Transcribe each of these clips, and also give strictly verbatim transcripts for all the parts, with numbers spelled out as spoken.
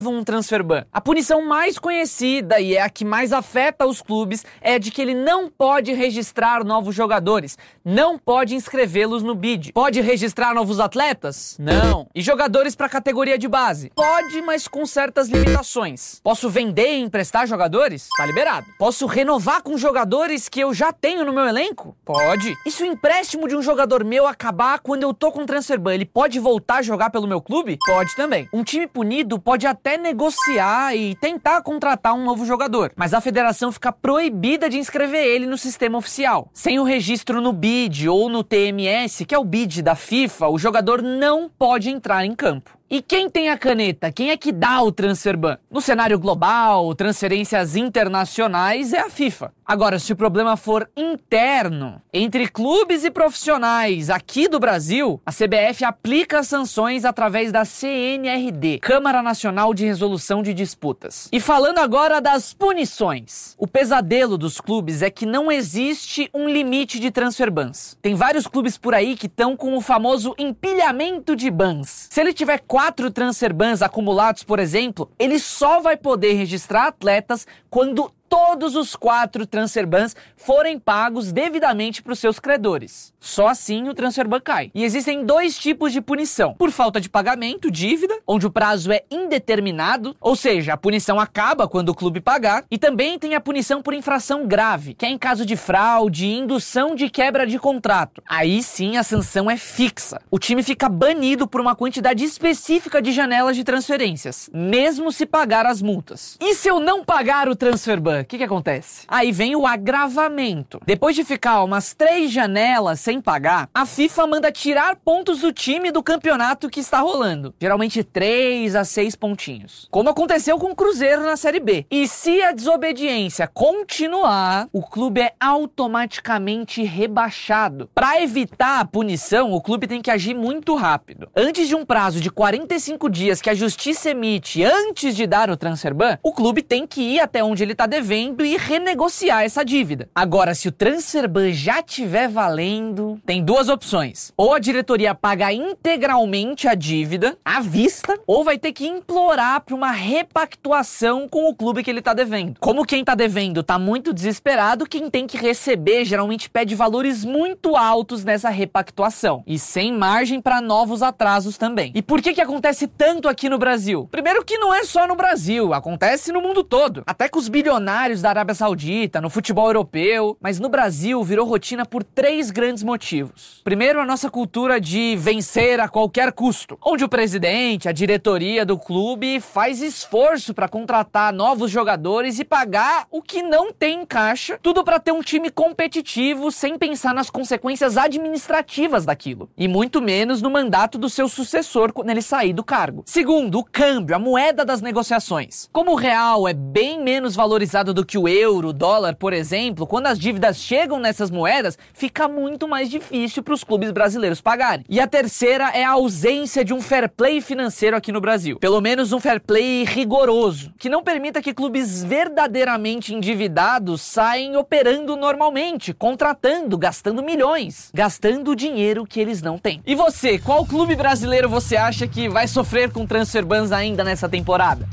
um transfer ban. A punição mais conhecida e é a que mais afeta os clubes é de que ele não pode registrar novos jogadores, não pode inscrevê-los no B I D. Pode registrar novos atletas? Não. E jogadores para categoria de base? Pode, mas com certas limitações. Posso vender e emprestar jogadores? Tá liberado. Posso renovar com jogadores que eu já tenho no meu elenco? Pode. E se o empréstimo de um jogador meu acabar quando eu tô com transfer ban, ele pode voltar a jogar pelo meu clube? Pode também. Um time punido pode até negociar e tentar contratar um novo jogador, mas a federação fica proibida de inscrever ele no sistema oficial. Sem o registro no B I D ou no T M S, que é o B I D da FIFA, o jogador não pode entrar em campo. E quem tem a caneta? Quem é que dá o transfer ban? No cenário global, transferências internacionais, é a FIFA. Agora, se o problema for interno, entre clubes e profissionais aqui do Brasil, a C B F aplica sanções através da C N R D, Câmara Nacional de Resolução de Disputas. E falando agora das punições. O pesadelo dos clubes é que não existe um limite de transfer bans. Tem vários clubes por aí que estão com o famoso empilhamento de bans. Se ele tiver quatro transfer bans acumulados, por exemplo, ele só vai poder registrar atletas quando todos os quatro transfer bans forem pagos devidamente para os seus credores. Só assim o transfer ban cai. E existem dois tipos de punição. Por falta de pagamento, dívida, onde o prazo é indeterminado, ou seja, a punição acaba quando o clube pagar. E também tem a punição por infração grave, que é em caso de fraude e indução de quebra de contrato. Aí sim a sanção é fixa. O time fica banido por uma quantidade específica de janelas de transferências, mesmo se pagar as multas. E se eu não pagar o transfer ban? O que que acontece? Aí vem o agravamento. Depois de ficar umas três janelas sem pagar, a FIFA manda tirar pontos do time do campeonato que está rolando. Geralmente três a seis pontinhos. Como aconteceu com o Cruzeiro na Série B. E se a desobediência continuar, o clube é automaticamente rebaixado. Para evitar a punição, o clube tem que agir muito rápido. Antes de um prazo de quarenta e cinco dias que a justiça emite antes de dar o transfer ban, o clube tem que ir até onde ele está devendo e renegociar essa dívida. Agora, se o transfer ban já estiver valendo, tem duas opções. Ou a diretoria paga integralmente a dívida, à vista, ou vai ter que implorar para uma repactuação com o clube que ele tá devendo. Como quem tá devendo tá muito desesperado, quem tem que receber geralmente pede valores muito altos nessa repactuação. E sem margem para novos atrasos também. E por que que acontece tanto aqui no Brasil? Primeiro que não é só no Brasil, acontece no mundo todo. Até com os bilionários da Arábia Saudita, no futebol europeu, mas no Brasil virou rotina por três grandes motivos. Primeiro, a nossa cultura de vencer a qualquer custo, onde o presidente, a diretoria do clube faz esforço para contratar novos jogadores e pagar o que não tem em caixa, tudo para ter um time competitivo sem pensar nas consequências administrativas daquilo, e muito menos no mandato do seu sucessor quando ele sair do cargo. Segundo, o câmbio, a moeda das negociações. Como o real é bem menos valorizado do que o euro, o dólar, por exemplo, quando as dívidas chegam nessas moedas, fica muito mais difícil para os clubes brasileiros pagarem. E a terceira é a ausência de um fair play financeiro aqui no Brasil. Pelo menos um fair play rigoroso, que não permita que clubes verdadeiramente endividados saem operando normalmente, contratando, gastando milhões, gastando o dinheiro que eles não têm. E você, qual clube brasileiro você acha que vai sofrer com transfer bans ainda nessa temporada?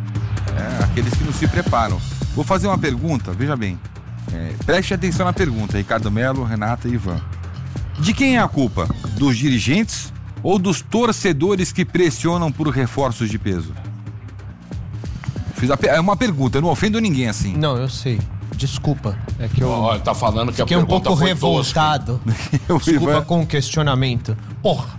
É, aqueles que não se preparam. Vou fazer uma pergunta, veja bem. É, preste atenção na pergunta, Ricardo Melo, Renata e Ivan. De quem é a culpa? Dos dirigentes ou dos torcedores que pressionam por reforços de peso? Fiz a, é uma pergunta, eu não ofendo ninguém assim. Não, eu sei. Desculpa. É que eu. Oh, tá falando que fiquei a um pouco foi revoltado. Desculpa Ivan... com o questionamento. Porra.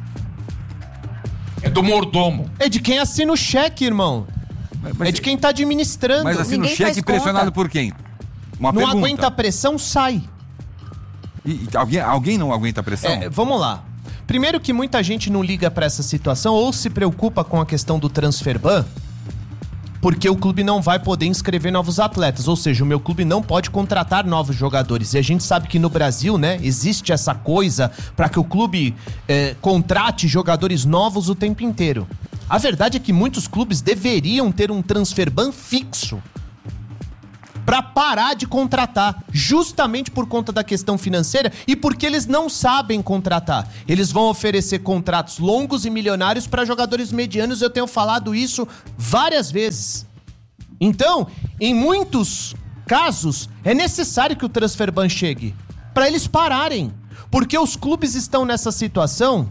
É do mordomo. É de quem assina o cheque, irmão. Mas, é de quem tá administrando. Mas assina o cheque pressionado por quem? Uma não pergunta. Aguenta a pressão, sai. E, e alguém, alguém não aguenta a pressão? É, vamos lá. Primeiro que muita gente não liga pra essa situação ou se preocupa com a questão do transfer ban, porque o clube não vai poder inscrever novos atletas, ou seja, o meu clube não pode contratar novos jogadores. E a gente sabe que no Brasil, né, existe essa coisa para que o clube é, contrate jogadores novos o tempo inteiro. A verdade é que muitos clubes deveriam ter um transfer ban fixo. para parar de contratar, justamente por conta da questão financeira e porque eles não sabem contratar. Eles vão oferecer contratos longos e milionários para jogadores medianos, eu tenho falado isso várias vezes. Então, em muitos casos, é necessário que o transfer ban chegue, para eles pararem, porque os clubes estão nessa situação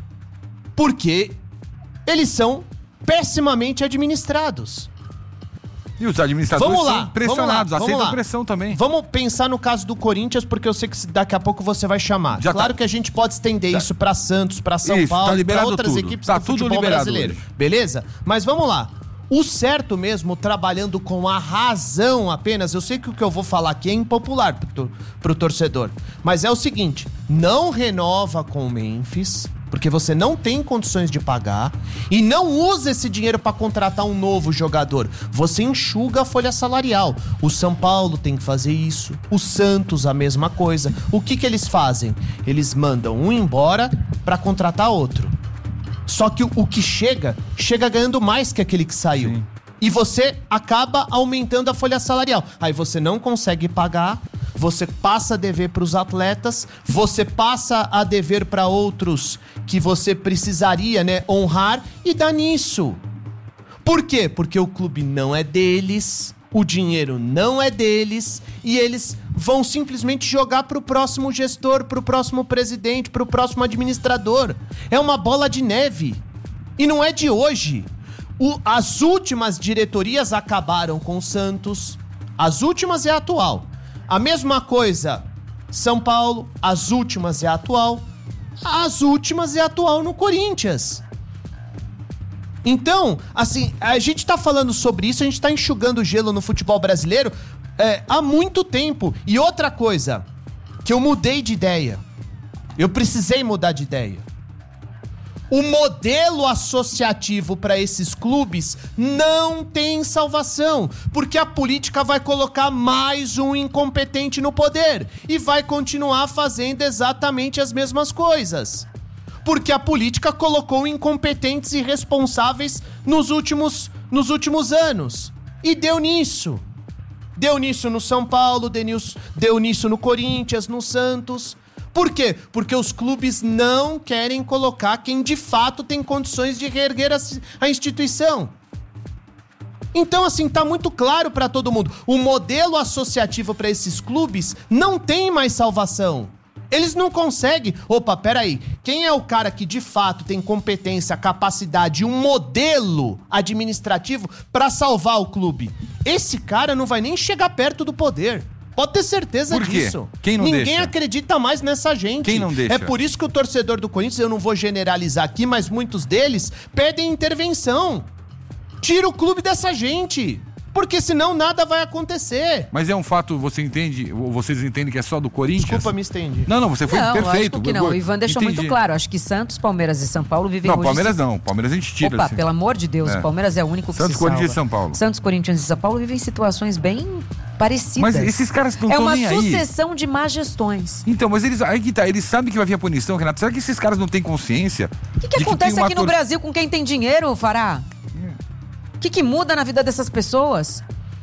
porque eles são pessimamente administrados. E os administradores vamos lá, são pressionados, vamos lá, aceitam vamos lá. pressão também. Vamos pensar no caso do Corinthians, porque eu sei que daqui a pouco você vai chamar. Já claro tá. que a gente pode estender Tá. isso pra Santos, pra São Isso, tá Paulo, pra liberado outras tudo. equipes Tá do tudo futebol liberado brasileiro. hoje. Beleza? Mas vamos lá. O certo mesmo, trabalhando com a razão apenas, eu sei que o que eu vou falar aqui é impopular pro, tor- pro torcedor, mas é o seguinte, não renova com o Memphis, porque você não tem condições de pagar, e não usa esse dinheiro para contratar um novo jogador. Você enxuga a folha salarial. O São Paulo tem que fazer isso, o Santos a mesma coisa. O que que eles fazem? Eles mandam um embora para contratar outro. Só que o, o que chega, chega ganhando mais que aquele que saiu. Sim. E você acaba aumentando a folha salarial. Aí você não consegue pagar, você passa a dever para os atletas, você passa a dever para outros que você precisaria, né, honrar, e dá nisso. Por quê? Porque o clube não é deles, o dinheiro não é deles, e eles vão simplesmente jogar pro próximo gestor, pro próximo presidente, pro próximo administrador. É uma bola de neve. E não é de hoje. O, as últimas diretorias acabaram com o Santos. As últimas é a atual. A mesma coisa, São Paulo, as últimas é a atual. As últimas é a atual no Corinthians. Então, assim, a gente tá falando sobre isso, a gente tá enxugando gelo no futebol brasileiro é, há muito tempo. E outra coisa, que eu mudei de ideia. Eu precisei mudar de ideia. O modelo associativo para esses clubes não tem salvação, porque a política vai colocar mais um incompetente no poder e vai continuar fazendo exatamente as mesmas coisas. Porque a política colocou incompetentes e irresponsáveis nos últimos, nos últimos anos. E deu nisso. Deu nisso no São Paulo, deu nisso, deu nisso no Corinthians, no Santos. Por quê? Porque os clubes não querem colocar quem de fato tem condições de reerguer a, a instituição. Então, assim, tá muito claro pra todo mundo. O modelo associativo pra esses clubes não tem mais salvação. Eles não conseguem... Opa, peraí. Quem é o cara que de fato tem competência, capacidade e um modelo administrativo pra salvar o clube? Esse cara não vai nem chegar perto do poder. Pode ter certeza Por quê? disso. Quem não Ninguém deixa? acredita mais nessa gente. Quem não deixa? É por isso que o torcedor do Corinthians, eu não vou generalizar aqui, mas muitos deles pedem intervenção. Tira o clube dessa gente. Porque senão nada vai acontecer. Mas é um fato, você entende, ou vocês entendem que é só do Corinthians? Desculpa, me estendi. Não, não, você foi não, perfeito. acho que não. O Ivan deixou Entendi. muito claro. Acho que Santos, Palmeiras e São Paulo vivem Não, hoje... Palmeiras se- não. Palmeiras a gente tira. Opa, assim. pelo amor de Deus, É. o Palmeiras é o único que Santos, se salva. Corinthians e São Paulo. Santos, Corinthians e São Paulo vivem situações bem parecidas. Mas esses caras não É estão uma nem aí. sucessão de má gestões. Então, mas eles, aí que tá, eles sabem que vai vir a punição, Renato. Será que esses caras não têm consciência? O que, que de acontece tem uma aqui no tor- Brasil com quem tem dinheiro, Fará? O que, que muda na vida dessas pessoas?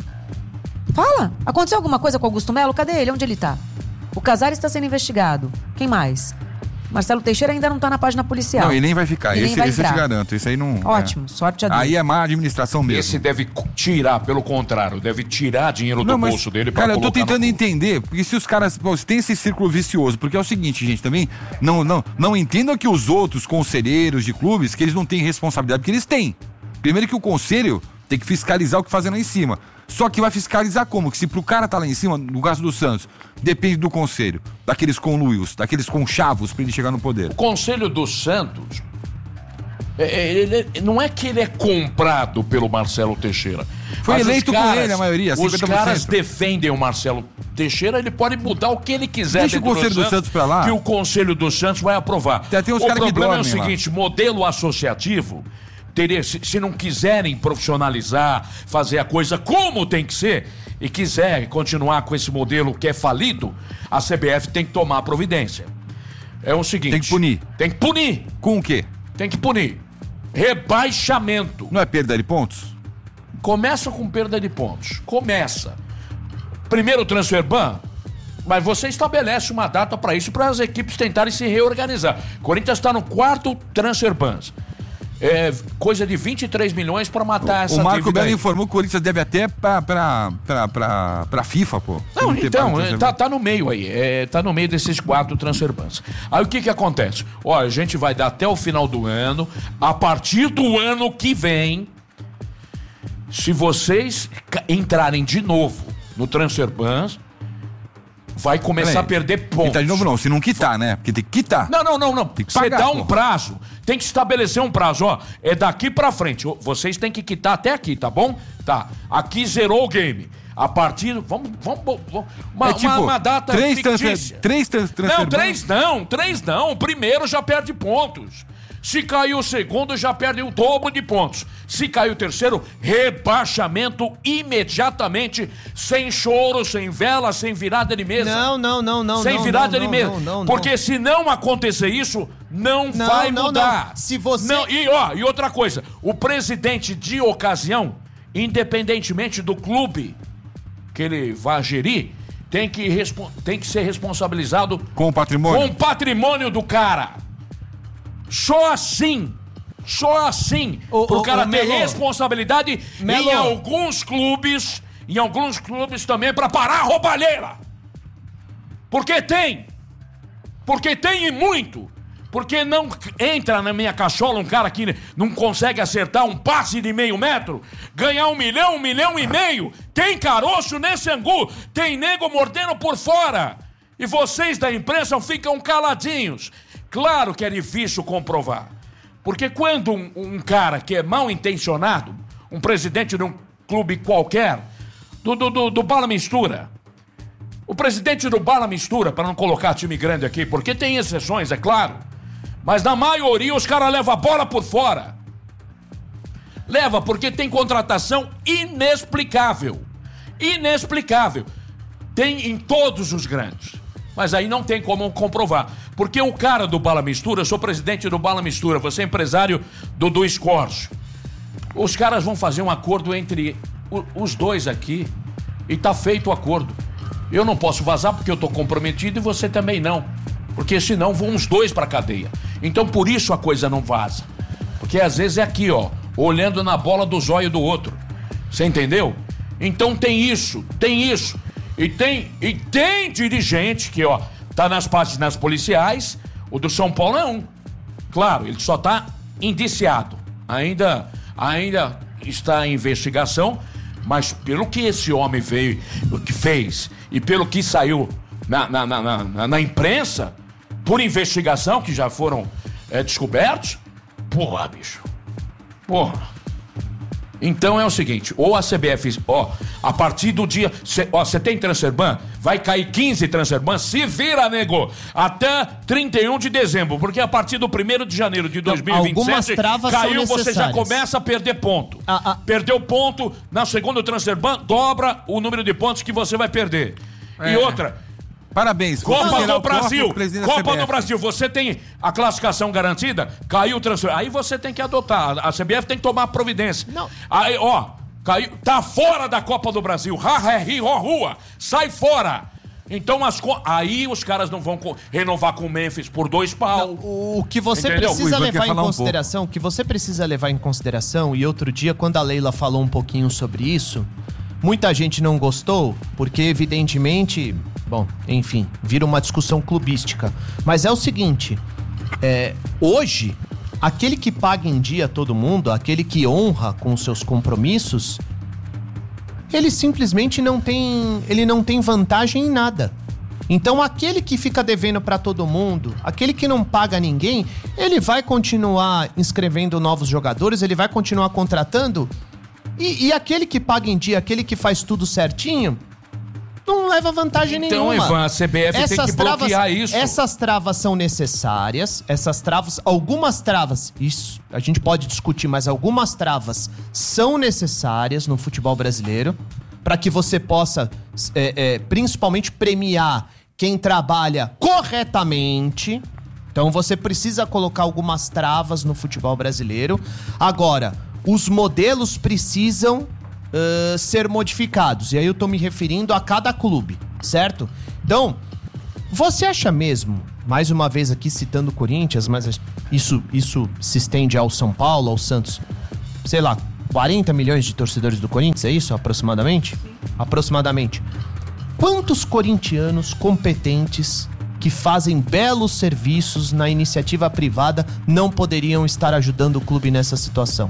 Fala! Aconteceu alguma coisa com o Augusto Melo? Cadê ele? Onde ele tá? O Casares está sendo investigado. Quem mais? Marcelo Teixeira ainda não tá na página policial. Não, e nem vai ficar. E nem Esse, vai esse eu te entrar. garanto. Esse aí não. Ótimo, sorte a Deus. Aí é má administração mesmo. Esse deve tirar, pelo contrário, deve tirar dinheiro do Não, mas, bolso dele pra cara, eu tô colocar no tentando clube. entender, porque se os caras, pô, se tem esse círculo vicioso, porque é o seguinte, gente, também, não, não, não entendam que os outros conselheiros de clubes, que eles não têm responsabilidade, porque eles têm. Primeiro que o conselho tem que fiscalizar o que fazem lá em cima. Só que vai fiscalizar como? Que se pro cara tá lá em cima, no caso do Santos, depende do conselho, daqueles conluios, daqueles conchavos pra ele chegar no poder. O Conselho do Santos, é, é, ele- não é que ele é comprado pelo Marcelo Teixeira. Foi Mas os eleito por ele, a maioria, Os cinquenta por cento. caras defendem o Marcelo Teixeira, ele pode mudar o que ele quiser. Deixa o dentro Conselho do Santos pra lá. Que o Conselho do Santos vai aprovar. Tem até uns o caras que problema é o dormem lá. seguinte, modelo associativo... Teria, se, se não quiserem profissionalizar, fazer a coisa como tem que ser, e quiser continuar com esse modelo que é falido, a C B F tem que tomar providência. É o seguinte... Tem que punir. Tem que punir. Com o quê? Tem que punir. Rebaixamento. Não é perda de pontos? Começa com perda de pontos. Começa. primeiro transfer ban, mas você estabelece uma data para isso, para as equipes tentarem se reorganizar. Corinthians está no quarto transfer ban. É coisa de vinte e três milhões para matar o, essa O Marco Belo aí. informou que o Corinthians deve até pra, pra, pra, pra, pra FIFA, pô. Não, não então, é, tá, tá no meio aí, é, tá no meio desses quatro transfer bans. Aí o que que acontece? Olha, a gente vai dar até o final do ano, a partir do ano que vem, se vocês entrarem de novo no transfer ban, vai começar a perder pontos. Quitar de novo não, se não quitar, né? Porque tem que quitar. Não, não, não, não. Tem que Você pagar, dá um pô. prazo. Tem que estabelecer um prazo, ó. É daqui pra frente. Vocês têm que quitar até aqui, tá bom? Tá. Aqui zerou o game. A partir... Vamos... vamos, vamos uma, É tipo, uma, uma data três fictícia. transfer, três trans, transfer Não, ban. três não. Três não. O primeiro já perde pontos. Se cair o segundo, já perde o dobro de pontos. Se cair o terceiro, rebaixamento imediatamente, sem choro, sem vela, sem virada de mesa. Não, não, não, não. Sem não, virada não, de mesa. não, não, não, Porque se não acontecer isso, não, Não, vai não, mudar. não. Se você- Não, e, ó, e outra coisa, o presidente de ocasião, independentemente do clube que ele vai gerir, tem que, respo- tem que ser responsabilizado Com o patrimônio. com o patrimônio do cara. Só assim, só assim, Ô, pro ô, cara ô, ter Melo. responsabilidade Melo. em alguns clubes, em alguns clubes também, pra parar a roubalheira. Porque tem. Porque tem e muito. Porque não entra na minha cachola um cara que não consegue acertar um passe de meio metro, ganhar um milhão, um milhão e meio. Tem caroço nesse angu, tem nego mordendo por fora. E vocês da imprensa ficam caladinhos. Claro que é difícil comprovar. Porque quando um, um cara que é mal intencionado, um presidente de um clube qualquer, do, do, do, do Bala Mistura, o presidente do Bala Mistura, para não colocar time grande aqui, porque tem exceções, é claro, mas na maioria os caras levam a bola por fora. Leva porque tem contratação inexplicável. Inexplicável. Tem em todos os grandes. Mas aí não tem como comprovar. Porque o cara do Bala Mistura, eu sou presidente do Bala Mistura, você é empresário do, do Escorço. Os caras vão fazer um acordo entre o, os dois aqui e tá feito o acordo. Eu não posso vazar porque eu tô comprometido e você também não. Porque senão vão os dois pra cadeia. Então por isso a coisa não vaza. Porque às vezes é aqui, ó, olhando na bola do zóio do outro. Você entendeu? Então tem isso, tem isso. E tem, e tem dirigente que, ó, tá nas páginas policiais, o do São Paulo é um. Claro, ele só tá indiciado. Ainda, ainda está em investigação, mas pelo que esse homem veio, o que fez, e pelo que saiu na, na, na, na, na imprensa, por investigação, que já foram é, descobertos, porra, bicho. Porra. Então é o seguinte, ou a C B F, ó, a partir do dia, cê, ó, você tem transfer ban, vai cair quinze transfer ban, se vira, nego, até trinta e um de dezembro, porque a partir do primeiro de janeiro de dois mil e vinte e sete, algumas travas caiu, são você já necessárias. começa a perder ponto. Ah, ah. Perdeu ponto, na segunda transfer ban, dobra o número de pontos que você vai perder. E É. outra... Parabéns. você Copa será do o próximo Brasil, presidente da Copa C B F. do Brasil, você tem a classificação garantida, caiu o transfer, aí você tem que adotar, a C B F tem que tomar providência. Não. Aí, ó, caiu, tá fora da Copa do Brasil, ha, ha, ri, ho, rua, sai fora. Então, as, co- aí os caras não vão co- renovar com o Memphis por dois pau. O, o que você Entendeu? O precisa Ivan quer levar em falar um consideração, o que você precisa levar em consideração, e outro dia, quando a Leila falou um pouquinho sobre isso, muita gente não gostou, porque evidentemente, bom, enfim, vira uma discussão clubística. Mas é o seguinte, é, hoje, aquele que paga em dia todo mundo, aquele que honra com os seus compromissos, ele simplesmente não tem, ele não tem vantagem em nada. Então aquele que fica devendo pra todo mundo, aquele que não paga ninguém, ele vai continuar inscrevendo novos jogadores, ele vai continuar contratando. E, e aquele que paga em dia, aquele que faz tudo certinho, não leva vantagem Então, nenhuma. Ivan, a C B F tem que bloquear isso. Essas travas são necessárias, essas travas, algumas travas, isso a gente pode discutir, mas algumas travas são necessárias no futebol brasileiro para que você possa, é, é, principalmente, premiar quem trabalha corretamente. Então você precisa colocar algumas travas no futebol brasileiro. Agora, os modelos precisam uh, ser modificados. E aí eu tô me referindo a cada clube, certo? Então, você acha mesmo, mais uma vez aqui citando o Corinthians, mas isso, isso se estende ao São Paulo, ao Santos, sei lá, quarenta milhões de torcedores do Corinthians, é isso aproximadamente? Sim. Aproximadamente. Quantos corintianos competentes que fazem belos serviços na iniciativa privada não poderiam estar ajudando o clube nessa situação?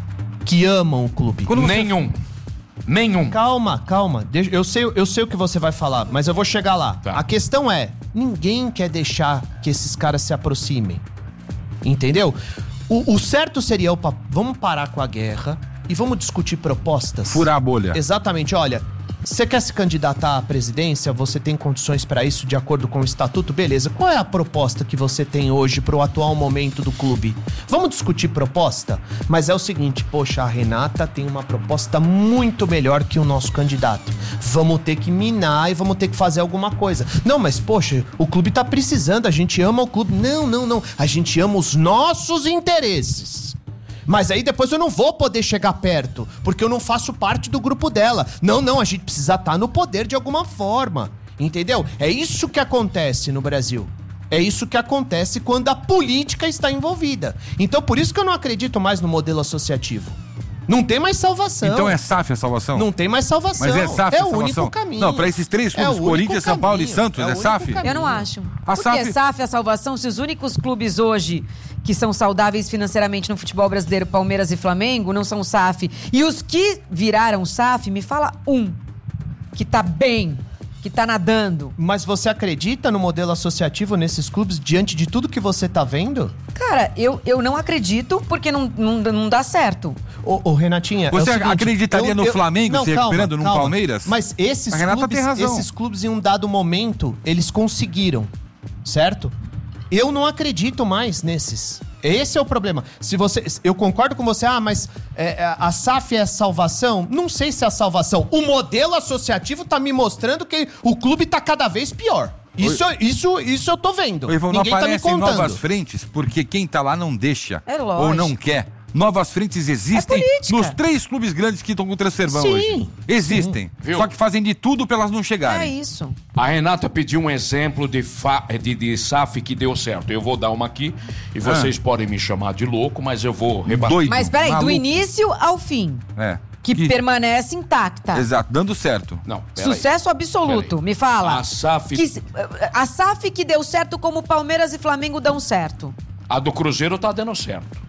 Que amam o clube. Quando Nenhum. Você... Nenhum. Calma, calma. Deixa, eu, sei, eu sei o que você vai falar, mas eu vou chegar lá. Tá. A questão é, ninguém quer deixar que esses caras se aproximem. Entendeu? O, o certo seria, opa, vamos parar com a guerra e vamos discutir propostas. Furar a bolha. Exatamente, olha... Você quer se candidatar à presidência? Você tem condições para isso de acordo com o estatuto? Beleza. Qual é a proposta que você tem hoje para o atual momento do clube? Vamos discutir proposta? Mas é o seguinte, poxa, a Renata tem uma proposta muito melhor que o nosso candidato. Vamos ter que minar e vamos ter que fazer alguma coisa. Não, mas poxa, o clube tá precisando, a gente ama o clube. Não, não, não. A gente ama os nossos interesses. Mas aí depois eu não vou poder chegar perto, porque eu não faço parte do grupo dela. Não, não, a gente precisa estar no poder de alguma forma, entendeu? É isso que acontece no Brasil. É isso que acontece quando a política está envolvida. Então por isso que eu não acredito mais no modelo associativo. Não tem mais salvação. Então é S A F a salvação? Não tem mais salvação. Mas é S A F é a salvação? É o único caminho. Não, para esses três clubes, é Corinthians, São Paulo e Santos, é, é S A F? Eu não acho. A Por que S A F é a salvação se os únicos clubes hoje que são saudáveis financeiramente no futebol brasileiro, Palmeiras e Flamengo, não são S A F? E os que viraram S A F, me fala um que tá bem, que tá nadando. Mas você acredita no modelo associativo nesses clubes diante de tudo que você tá vendo? Cara, eu, eu não acredito porque não, não, não dá certo. Ô, ô Renatinha... Você é o seguinte, acreditaria eu, no eu, Flamengo não, se calma, recuperando calma. no Palmeiras? Mas esses clubes, esses clubes em um dado momento, eles conseguiram, certo? Eu não acredito mais nesses. Esse é o problema. Se você, eu concordo com você, ah, mas é, a S A F é a salvação? Não sei se é a salvação. O modelo associativo tá me mostrando que o clube tá cada vez pior. Isso, isso, isso eu tô vendo. Ivan, Ninguém não tá me contando. Novas frentes porque quem tá lá não deixa. É lógico. Ou não quer. Novas frentes existem é nos três clubes grandes que estão com o transferbão Sim. hoje. Existem. Sim. Só que fazem de tudo pra elas não chegarem. É isso. A Renata pediu um exemplo de, fa... de, de S A F que deu certo. Eu vou dar uma aqui e vocês ah. podem me chamar de louco, mas eu vou rebater. Doido, mas peraí, maluco. Do início ao fim. É. Que, que permanece intacta. Exato, dando certo. Não, Sucesso aí. absoluto, me fala. A S A F... Que, a S A F que deu certo como Palmeiras e Flamengo dão certo. A do Cruzeiro tá dando certo.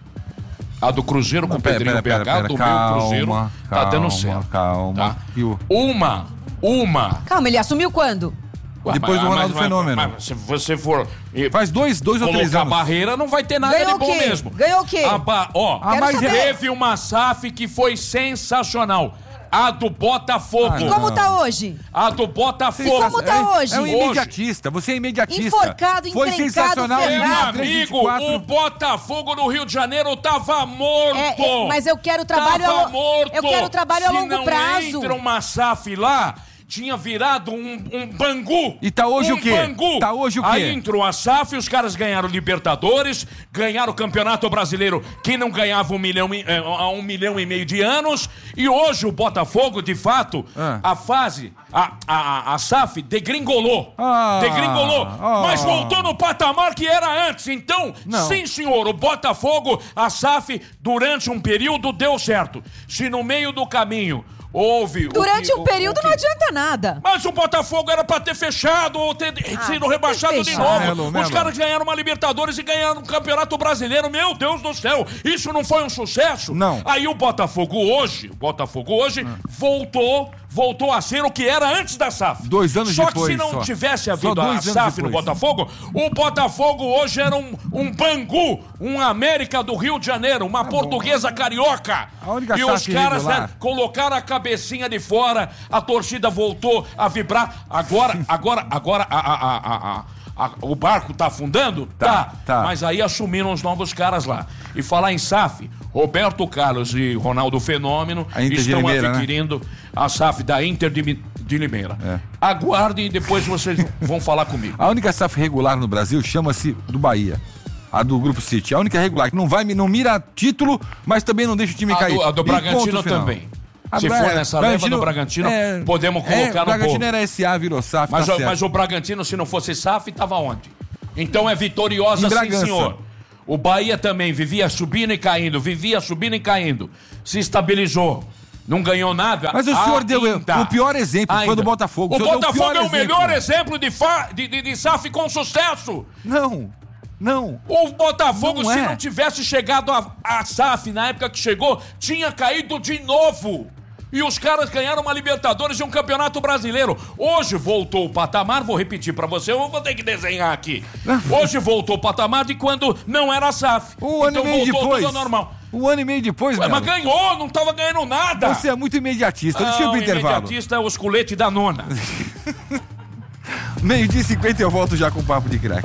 A do Cruzeiro com o Pedrinho pera, pera, B H, pera, do calma, meu Cruzeiro, calma, tá dando certo. Calma, tá? calma. Uma, uma... Calma, ele assumiu quando? Ué, Depois mas, do Ronaldo mas, Fenômeno. Mas, mas, se você for... Faz dois, dois ou três anos. Colocar barreira, não vai ter nada Ganhou de bom o quê? mesmo. Ganhou o quê? A ba... Ó, Ah, mas teve uma S A F que foi sensacional. A do Botafogo. E como tá hoje? A do Botafogo. E como tá é, hoje? É um imediatista, você é imediatista. Enforcado, Foi encrencado, sensacional. ferrado. Meu Renato, amigo, o Botafogo no Rio de Janeiro tava morto. É, é, mas eu quero trabalho tava a lo... morto. Eu quero trabalho a Se longo não prazo. entra uma S A F lá, tinha virado um, um Bangu. E tá hoje um o quê? Bangu. Tá hoje o quê? Aí entrou a S A F, os caras ganharam Libertadores, ganharam o Campeonato Brasileiro, quem não ganhava um milhão, e- eh, há um milhão e meio de anos. E hoje o Botafogo, de fato, Ah. a fase, a, a, a S A F degringolou. Ah. Degringolou. Ah. Mas voltou no patamar que era antes. Então, Não. sim, senhor, o Botafogo, a S A F, durante um período deu certo. Se no meio do caminho houve... o Durante que- um o- período o que- não adianta nada. Mas o Botafogo era pra ter fechado ou ter Ah, sido rebaixado ter de fechado. novo. Melo, Os Melo. caras ganharam uma Libertadores e ganharam um Campeonato Brasileiro. Meu Deus do céu, isso não foi um sucesso? Não. Aí o Botafogo hoje, o Botafogo hoje voltou, voltou a ser o que era antes da S A F. Dois anos só depois, que se não só. tivesse Só havido dois a anos S A F no depois. Botafogo, o Botafogo hoje era um, um Bangu, um América do Rio de Janeiro, uma portuguesa carioca. A única e S A os F caras, regular. né, colocaram a cabecinha de fora, a torcida voltou a vibrar. Agora, agora, agora, a, a, a, a, a, o barco tá afundando? Tá, tá. Mas aí assumiram os novos caras lá. E falar em S A F, Roberto Carlos e Ronaldo Fenômeno A Inter de estão Limeira, né? adquirindo a S A F da Inter de, Mi- de Limeira. É. Aguardem e depois vocês vão falar comigo. A única S A F regular no Brasil chama-se do Bahia. A do Grupo City. A única regular que não vai, não mira título, mas também não deixa o time A cair. do, a do E Bragantino ponto final. também. Se Ah, for nessa leva do Bragantino, é, podemos colocar é, no o Bragantino bolo. era S A, virou S A F, Mas, tá o, certo. mas o Bragantino, se não fosse S A F, estava onde? Então é vitoriosa, Em sim, Bragança. senhor. O Bahia também vivia subindo e caindo, vivia subindo e caindo. Se estabilizou. Não ganhou nada. Mas o senhor deu ainda. o pior exemplo, que foi do Botafogo. O, senhor deu Botafogo pior é o exemplo. melhor exemplo de, fa... de, de, de S A F com sucesso. Não, não. O Botafogo, Não se é. não tivesse chegado a, a S A F na época que chegou, tinha caído de novo. E os caras ganharam uma Libertadores e um Campeonato Brasileiro. Hoje voltou o patamar, vou repetir pra você, eu vou ter que desenhar aqui. Hoje voltou o patamar de quando não era S A F. Um ano então e meio voltou depois. tudo ao normal. Um ano e meio depois, Ué, Melo. mas ganhou, não tava ganhando nada. Você é muito imediatista. Deixa eu ir Não, pro intervalo. imediatista é os coletes da nona. Meio-dia e cinquenta eu volto já com o Papo de Craque.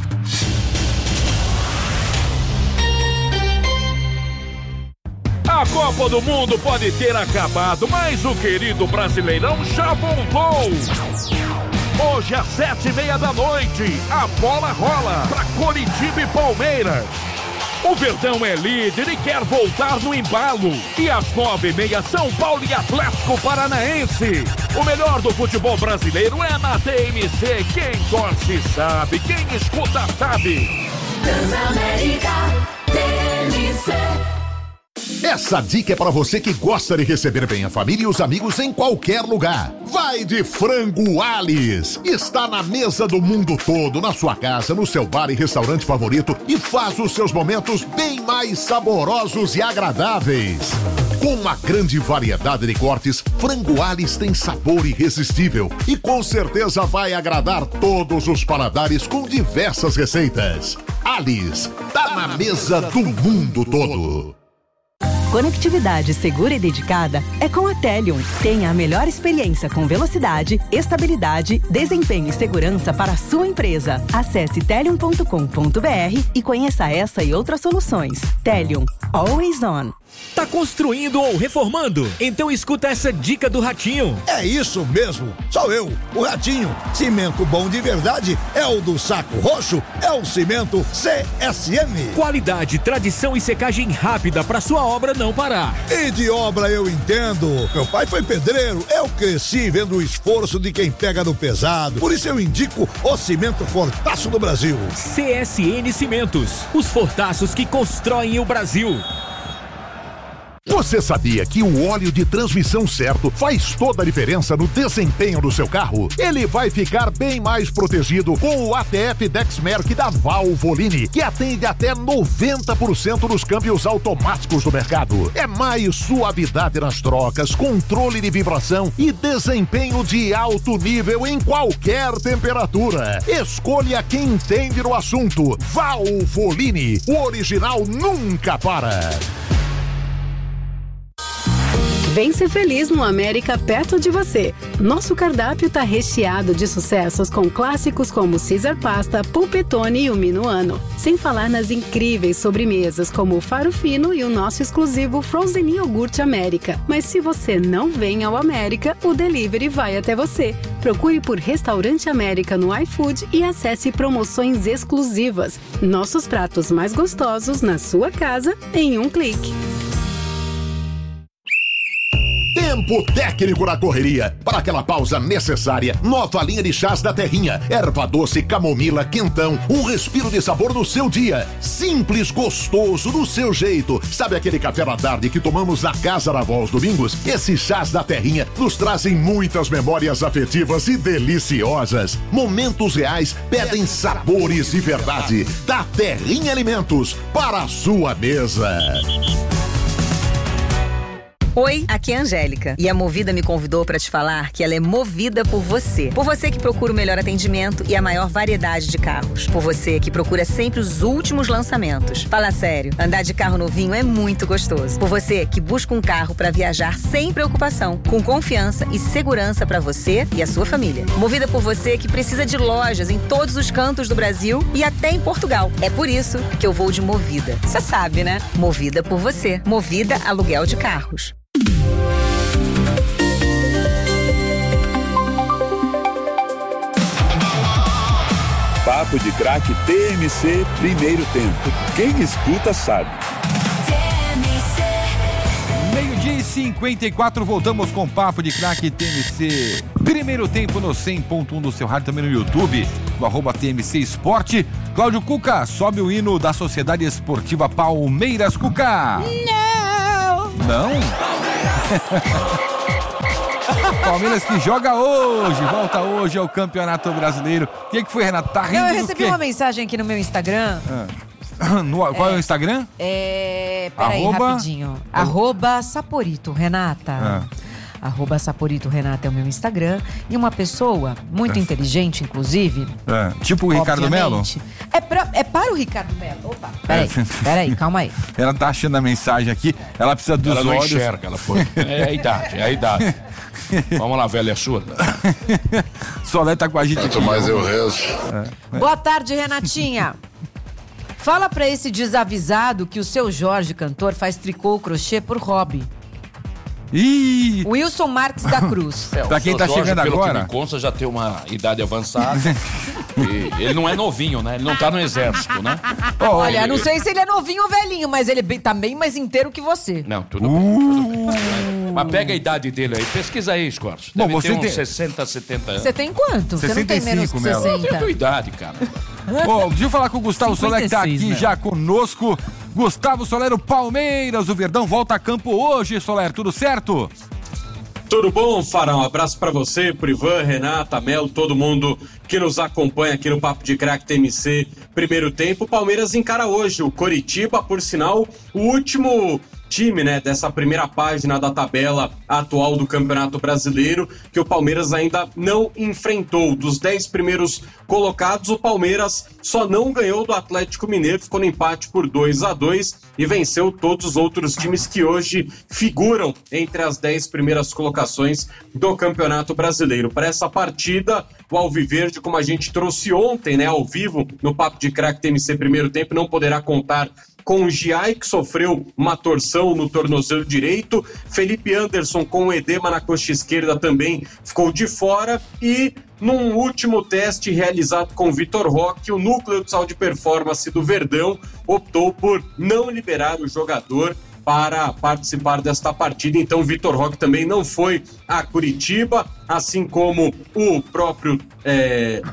A Copa do Mundo pode ter acabado, mas o querido Brasileirão já voltou. Hoje às sete e meia da noite, a bola rola pra Coritiba e Palmeiras. O Verdão é líder e quer voltar no embalo. E às nove e meia, São Paulo e Atlético Paranaense. O melhor do futebol brasileiro é na T M C. Quem torce sabe, quem escuta sabe. Transamérica T M C. Essa dica é para você que gosta de receber bem a família e os amigos em qualquer lugar. Vai de Frango Alice. Está na mesa do mundo todo, na sua casa, no seu bar e restaurante favorito e faz os seus momentos bem mais saborosos e agradáveis. Com uma grande variedade de cortes, Frango Alice tem sabor irresistível e com certeza vai agradar todos os paladares com diversas receitas. Alice, tá na mesa do mundo todo. Conectividade segura e dedicada é com a Telium. Tenha a melhor experiência com velocidade, estabilidade, desempenho e segurança para a sua empresa. Acesse telium ponto com ponto br e conheça essa e outras soluções. Telium, always on. Tá construindo ou reformando? Então escuta essa dica do Ratinho. É isso mesmo, sou eu, o Ratinho. Cimento bom de verdade é o do Saco Roxo, é o Cimento C S M. Qualidade, tradição e secagem rápida para sua obra não parar. E de obra eu entendo. Meu pai foi pedreiro, eu cresci vendo o esforço de quem pega no pesado. Por isso eu indico o Cimento Fortaço do Brasil. C S N Cimentos, os fortaços que constroem o Brasil. Você sabia que o óleo de transmissão certo faz toda a diferença no desempenho do seu carro? Ele vai ficar bem mais protegido com o A T F Dexmerc da Valvoline, que atende até noventa por cento dos câmbios automáticos do mercado. É mais suavidade nas trocas, controle de vibração e desempenho de alto nível em qualquer temperatura. Escolha quem entende no assunto. Valvoline, o original nunca para. Vem ser feliz no América perto de você. Nosso cardápio tá recheado de sucessos com clássicos como Caesar Pasta, Polpettone e o Minuano. Sem falar nas incríveis sobremesas como o Faro Fino e o nosso exclusivo Frozen Iogurte América. Mas se você não vem ao América, o delivery vai até você. Procure por Restaurante América no iFood e acesse promoções exclusivas. Nossos pratos mais gostosos na sua casa em um clique. Tempo técnico na correria. Para aquela pausa necessária, nova linha de chás da Terrinha. Erva doce, camomila, quentão. Um respiro de sabor no seu dia. Simples, gostoso, do seu jeito. Sabe aquele café da tarde que tomamos na casa da avó aos domingos? Esses chás da Terrinha nos trazem muitas memórias afetivas e deliciosas. Momentos reais pedem sabores de verdade. Da Terrinha Alimentos, para a sua mesa. Oi, aqui é a Angélica e a Movida me convidou para te falar que ela é movida por você. Por você que procura o melhor atendimento e a maior variedade de carros. Por você que procura sempre os últimos lançamentos. Fala sério, andar de carro novinho é muito gostoso. Por você que busca um carro para viajar sem preocupação, com confiança e segurança para você e a sua família. Movida por você que precisa de lojas em todos os cantos do Brasil e até em Portugal. É por isso que eu vou de Movida. Você sabe, né? Movida por você. Movida Aluguel de Carros. Papo de Craque T M C, primeiro tempo. Quem escuta sabe. Meio-dia e cinquenta e quatro, voltamos com Papo de Craque T M C. Primeiro tempo no cem ponto um do seu rádio, também no YouTube, no arroba T M C Esporte. Cláudio Cuca, sobe o hino da Sociedade Esportiva Palmeiras, Cuca. Não! Não? Palmeiras que joga hoje, volta hoje ao Campeonato Brasileiro. O que, que foi, Renato? Tá rindo Não, eu do recebi quê? uma mensagem aqui no meu Instagram. Ah. No, qual é, é o Instagram? É. Peraí, Arroba... rapidinho. Arroba Saporito, Renata. Ah. Arroba Saporito Renata é o meu Instagram. E uma pessoa muito É. inteligente, inclusive. É. Tipo o Ricardo Melo? obviamente, É, pra, é para o Ricardo Melo. Opa, peraí, peraí, calma aí. Ela tá achando a mensagem aqui, ela precisa dos Ela não olhos. enxerga, ela foi. É a idade, é a idade. Vamos lá, velha surda. Solé tá com a gente aqui. Quanto mais eu rezo. É. Boa tarde, Renatinha. Fala pra esse desavisado que o seu Jorge, cantor, faz tricô ou crochê por hobby. Ih! Wilson Marques da Cruz. É, Pra o quem seu tá Jorge, chegando pelo agora- que me consta, já tem uma idade avançada. E ele não é novinho, né? Ele não tá no exército, né? Olha, ele- não sei se ele é novinho ou velhinho, mas ele bem- tá bem mais inteiro que você. Não, tudo bem, tudo bem. Mas pega a idade dele aí, pesquisa aí, Scorch. Bom, Deve você ter uns tem- sessenta, setenta anos. Você tem quanto? Você não tem menos que Melo. Eu tenho a sessenta. tua idade, cara. Ó, deixa eu falar com o Gustavo Soler, que tá cinquenta e seis, aqui né? já conosco. Gustavo Soler, o Palmeiras, o Verdão volta a campo hoje, Soler, tudo certo? Tudo bom, Farão? Um abraço pra você, pro Ivan, Renata, Melo, todo mundo que nos acompanha aqui no Papo de Craque T M C. Primeiro tempo, o Palmeiras encara hoje o Coritiba, por sinal, o último time, né, dessa primeira página da tabela atual do Campeonato Brasileiro, que o Palmeiras ainda não enfrentou. Dos dez primeiros colocados, o Palmeiras só não ganhou do Atlético Mineiro, ficou no empate por dois a dois e venceu todos os outros times que hoje figuram entre as dez primeiras colocações do Campeonato Brasileiro. Para essa partida, o Alviverde, como a gente trouxe ontem, né, ao vivo, no Papo de Craque T M C primeiro tempo, não poderá contar com o Giai, que sofreu uma torção no tornozelo direito. Felipe Anderson, com o edema na coxa esquerda, também ficou de fora. E num último teste realizado com o Vitor Roque, o núcleo de saúde e performance do Verdão optou por não liberar o jogador para participar desta partida. Então o Vitor Roque também não foi a Curitiba, assim como o próprio... É...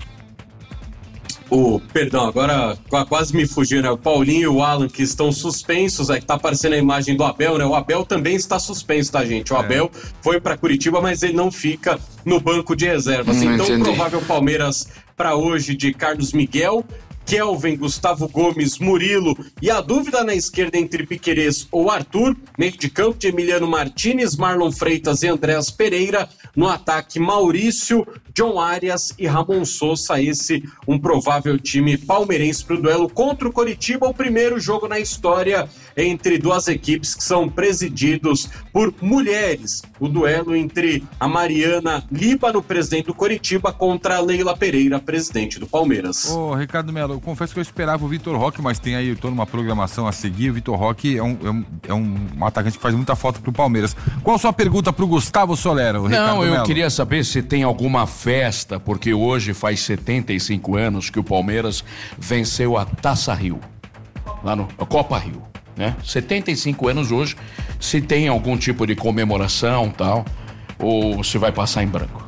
O, perdão, agora quase me fugiu, né? O Paulinho e o Alan, que estão suspensos, aí tá aparecendo a imagem do Abel, né? O Abel também está suspenso, tá, gente? O Abel foi para Curitiba, mas ele não fica no banco de reservas. Hum, então, entendi. provável Palmeiras para hoje de Carlos Miguel, Kelvin, Gustavo Gomes, Murilo e a dúvida na esquerda entre Piquerez ou Arthur, meio de campo de Emiliano Martinez, Marlon Freitas e Andréas Pereira, no ataque Maurício, John Arias e Ramon Sousa, esse um provável time palmeirense para o duelo contra o Coritiba, o primeiro jogo na história entre duas equipes que são presididos por mulheres, o duelo entre a Mariana Líbano, presidente do Coritiba, contra a Leila Pereira, presidente do Palmeiras. Ô, Ricardo Melo, eu confesso que eu esperava o Vitor Roque, mas tem aí toda uma programação a seguir. O Vitor Roque é um, é, um, é um atacante que faz muita falta pro Palmeiras. Qual a sua pergunta pro Gustavo Soler, o Ricardo Não, eu Melo? queria saber se tem alguma festa, porque hoje faz setenta e cinco anos que o Palmeiras venceu a Taça Rio, lá no a Copa Rio, né? setenta e cinco anos hoje, se tem algum tipo de comemoração tal, ou se vai passar em branco.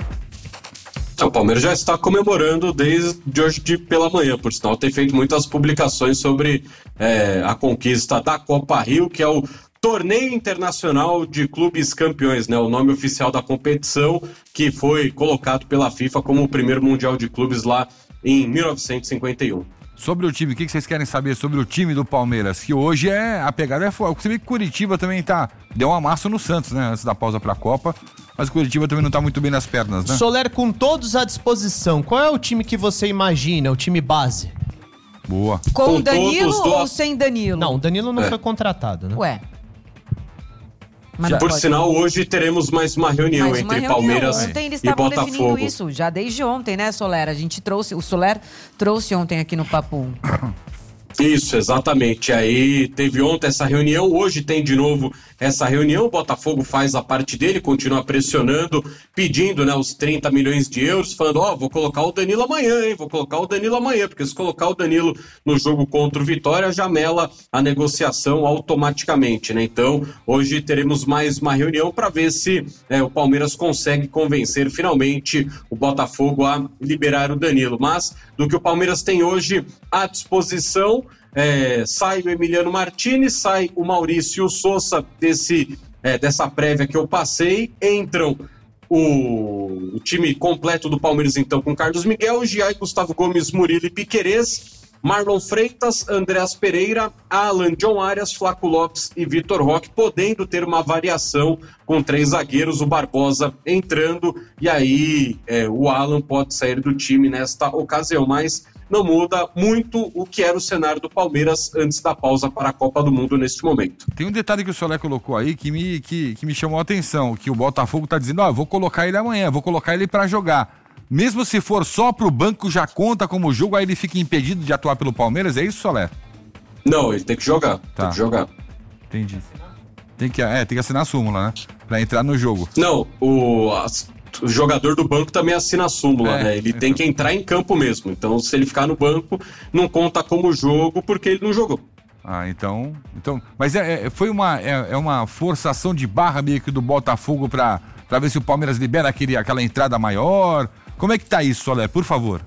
O Palmeiras já está comemorando desde hoje de pela manhã, por sinal, tem feito muitas publicações sobre é, a conquista da Copa Rio, que é o Torneio Internacional de Clubes Campeões, né? O nome oficial da competição, que foi colocado pela FIFA como o primeiro Mundial de Clubes lá em mil novecentos e cinquenta e um. Sobre o time, o que vocês querem saber sobre o time do Palmeiras? Que hoje é, a pegada é forte. Você vê que Curitiba também tá, deu um amasso no Santos, né? Antes da pausa pra Copa, mas Curitiba também não tá muito bem nas pernas, né? Soler, com todos à disposição, qual é o time que você imagina, o time base? Boa. Com, Com o Danilo todos do- ou sem Danilo? Não, o Danilo não É. foi contratado, né? Ué. Mas Por pode- sinal, hoje teremos mais uma reunião Mais uma entre reunião. Palmeiras Ontem eles e estavam definindo Botafogo. isso, já desde ontem, né, Soler? A gente trouxe, o Soler trouxe ontem aqui no Papo um. Isso, exatamente. Aí teve ontem essa reunião, hoje tem de novo essa reunião, o Botafogo faz a parte dele, continua pressionando, pedindo, né, os trinta milhões de euros, falando, ó, oh, vou colocar o Danilo amanhã, hein, vou colocar o Danilo amanhã, porque se colocar o Danilo no jogo contra o Vitória, já mela a negociação automaticamente, né? Então, hoje teremos mais uma reunião para ver se é, o Palmeiras consegue convencer finalmente o Botafogo a liberar o Danilo. Mas, do que o Palmeiras tem hoje à disposição, É, sai o Emiliano Martinez, sai o Maurício Sousa desse, é, dessa prévia que eu passei, entram o, o time completo do Palmeiras então com Carlos Miguel, Giai, Gustavo Gomes, Murilo e Piquerez, Marlon Freitas, Andreas Pereira, Alan, John Arias, Flaco Lopes e Vitor Roque, podendo ter uma variação com três zagueiros, o Barbosa entrando, e aí é, o Alan pode sair do time nesta ocasião, mas não muda muito o que era o cenário do Palmeiras antes da pausa para a Copa do Mundo neste momento. Tem um detalhe que o Solé colocou aí que me, que, que me chamou a atenção, que o Botafogo está dizendo, ó, oh, vou colocar ele amanhã, vou colocar ele para jogar. Mesmo se for só pro banco, já conta como jogo, aí ele fica impedido de atuar pelo Palmeiras, é isso, Solé? Não, ele tem que jogar, tá. tem que jogar. Entendi. Tem que, é, tem que assinar a súmula, né? Pra entrar no jogo. Não, o... As... O jogador do banco também assina a súmula, é, né? Ele é, tem que entrar em campo mesmo. Então, se ele ficar no banco, não conta como jogo porque ele não jogou. Ah, então... então mas é, é, foi uma, é, é uma forçação de barra meio que do Botafogo pra, pra ver se o Palmeiras libera aquele, aquela entrada maior. Como é que tá isso, Solé? Por favor.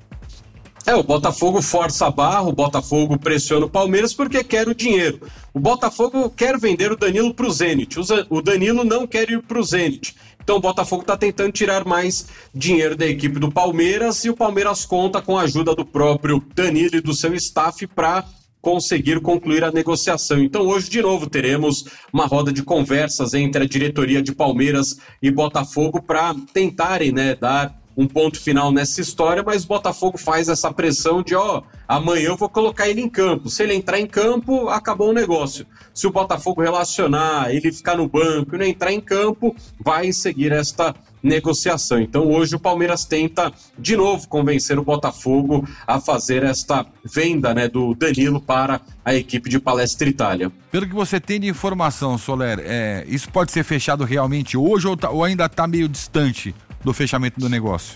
É, o Botafogo força a barra, o Botafogo pressiona o Palmeiras porque quer o dinheiro. O Botafogo quer vender o Danilo pro Zenit. O Danilo não quer ir pro Zenit. Então o Botafogo está tentando tirar mais dinheiro da equipe do Palmeiras e o Palmeiras conta com a ajuda do próprio Danilo e do seu staff para conseguir concluir a negociação. Então hoje de novo teremos uma roda de conversas entre a diretoria de Palmeiras e Botafogo para tentarem, né, dar um ponto final nessa história, mas o Botafogo faz essa pressão de, ó, amanhã eu vou colocar ele em campo. Se ele entrar em campo, acabou o negócio. Se o Botafogo relacionar, ele ficar no banco e não entrar em campo, vai seguir esta negociação. Então hoje o Palmeiras tenta de novo convencer o Botafogo a fazer esta venda, né, do Danilo para a equipe de Palestra Itália. Pelo que você tem de informação, Soler, é, isso pode ser fechado realmente hoje ou, tá, ou ainda está meio distante do fechamento do negócio?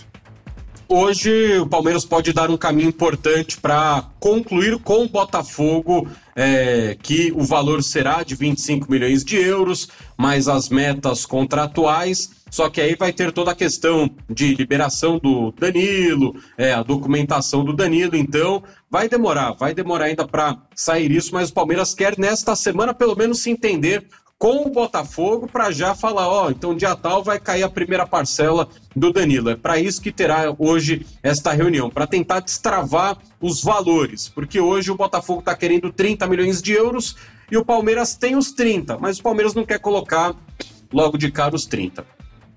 Hoje o Palmeiras pode dar um caminho importante para concluir com o Botafogo é, que o valor será de vinte e cinco milhões de euros, mais as metas contratuais, só que aí vai ter toda a questão de liberação do Danilo, é, a documentação do Danilo, então vai demorar, vai demorar ainda para sair isso, mas o Palmeiras quer nesta semana pelo menos se entender com o Botafogo para já falar, ó, então dia tal vai cair a primeira parcela do Danilo. É para isso que terá hoje esta reunião, para tentar destravar os valores, porque hoje o Botafogo está querendo trinta milhões de euros e o Palmeiras tem os trinta, mas o Palmeiras não quer colocar logo de cara os trinta.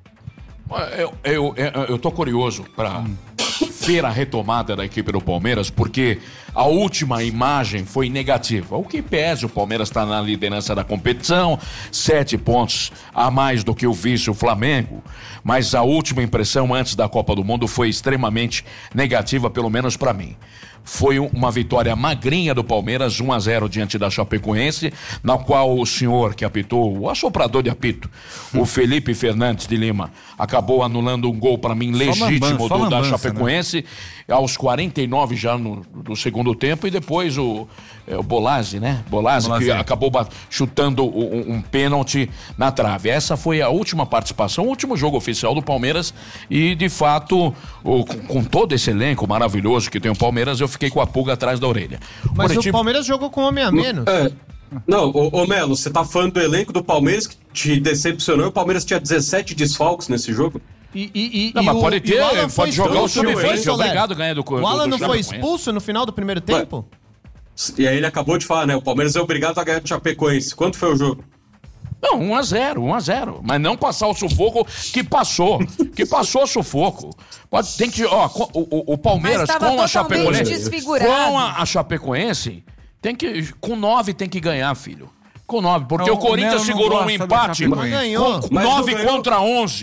Eu, eu, eu, eu tô curioso para ver a retomada da equipe do Palmeiras, porque a última imagem foi negativa. O que pese, o Palmeiras está na liderança da competição, sete pontos a mais do que o vice, o Flamengo, mas a última impressão antes da Copa do Mundo foi extremamente negativa, pelo menos para mim. Foi uma vitória magrinha do Palmeiras, um a zero diante da Chapecoense, na qual o senhor que apitou, o assoprador de apito, o Felipe Fernandes de Lima, acabou anulando um gol para mim legítimo lambança, do, da Chapecoense, né? Aos quarenta e nove já no, do segundo tempo, e depois o, é, o Bolazzi, né? Bolazzi, Bolazzi que acabou chutando um, um pênalti na trave. Essa foi a última participação, o último jogo oficial do Palmeiras, e de fato, o, com, com todo esse elenco maravilhoso que tem o Palmeiras, eu fiquei com a pulga atrás da orelha. Mas Curitiba... o Palmeiras jogou com homem a menos. É, não, ô, ô Melo, você tá falando do elenco do Palmeiras que te decepcionou. O Palmeiras tinha dezessete desfalques nesse jogo. E, e, e, não, e mas o, pode ter, pode foi jogar o sub vinte, obrigado, ganhar do O Alan do, do não foi expulso no final do primeiro tempo? E aí ele acabou de falar, né? O Palmeiras é obrigado a ganhar do Chapecoense. Quanto foi o jogo? Não, um a zero, um a zero. Mas não passar o sufoco que passou. Que passou o sufoco. Pode, tem que, ó, o, o, o Palmeiras com a Chapecoense. Com a, a Chapecoense, tem que, com nove tem que ganhar, filho. Com nove. Porque não, o Corinthians o segurou um empate com nove contra onze.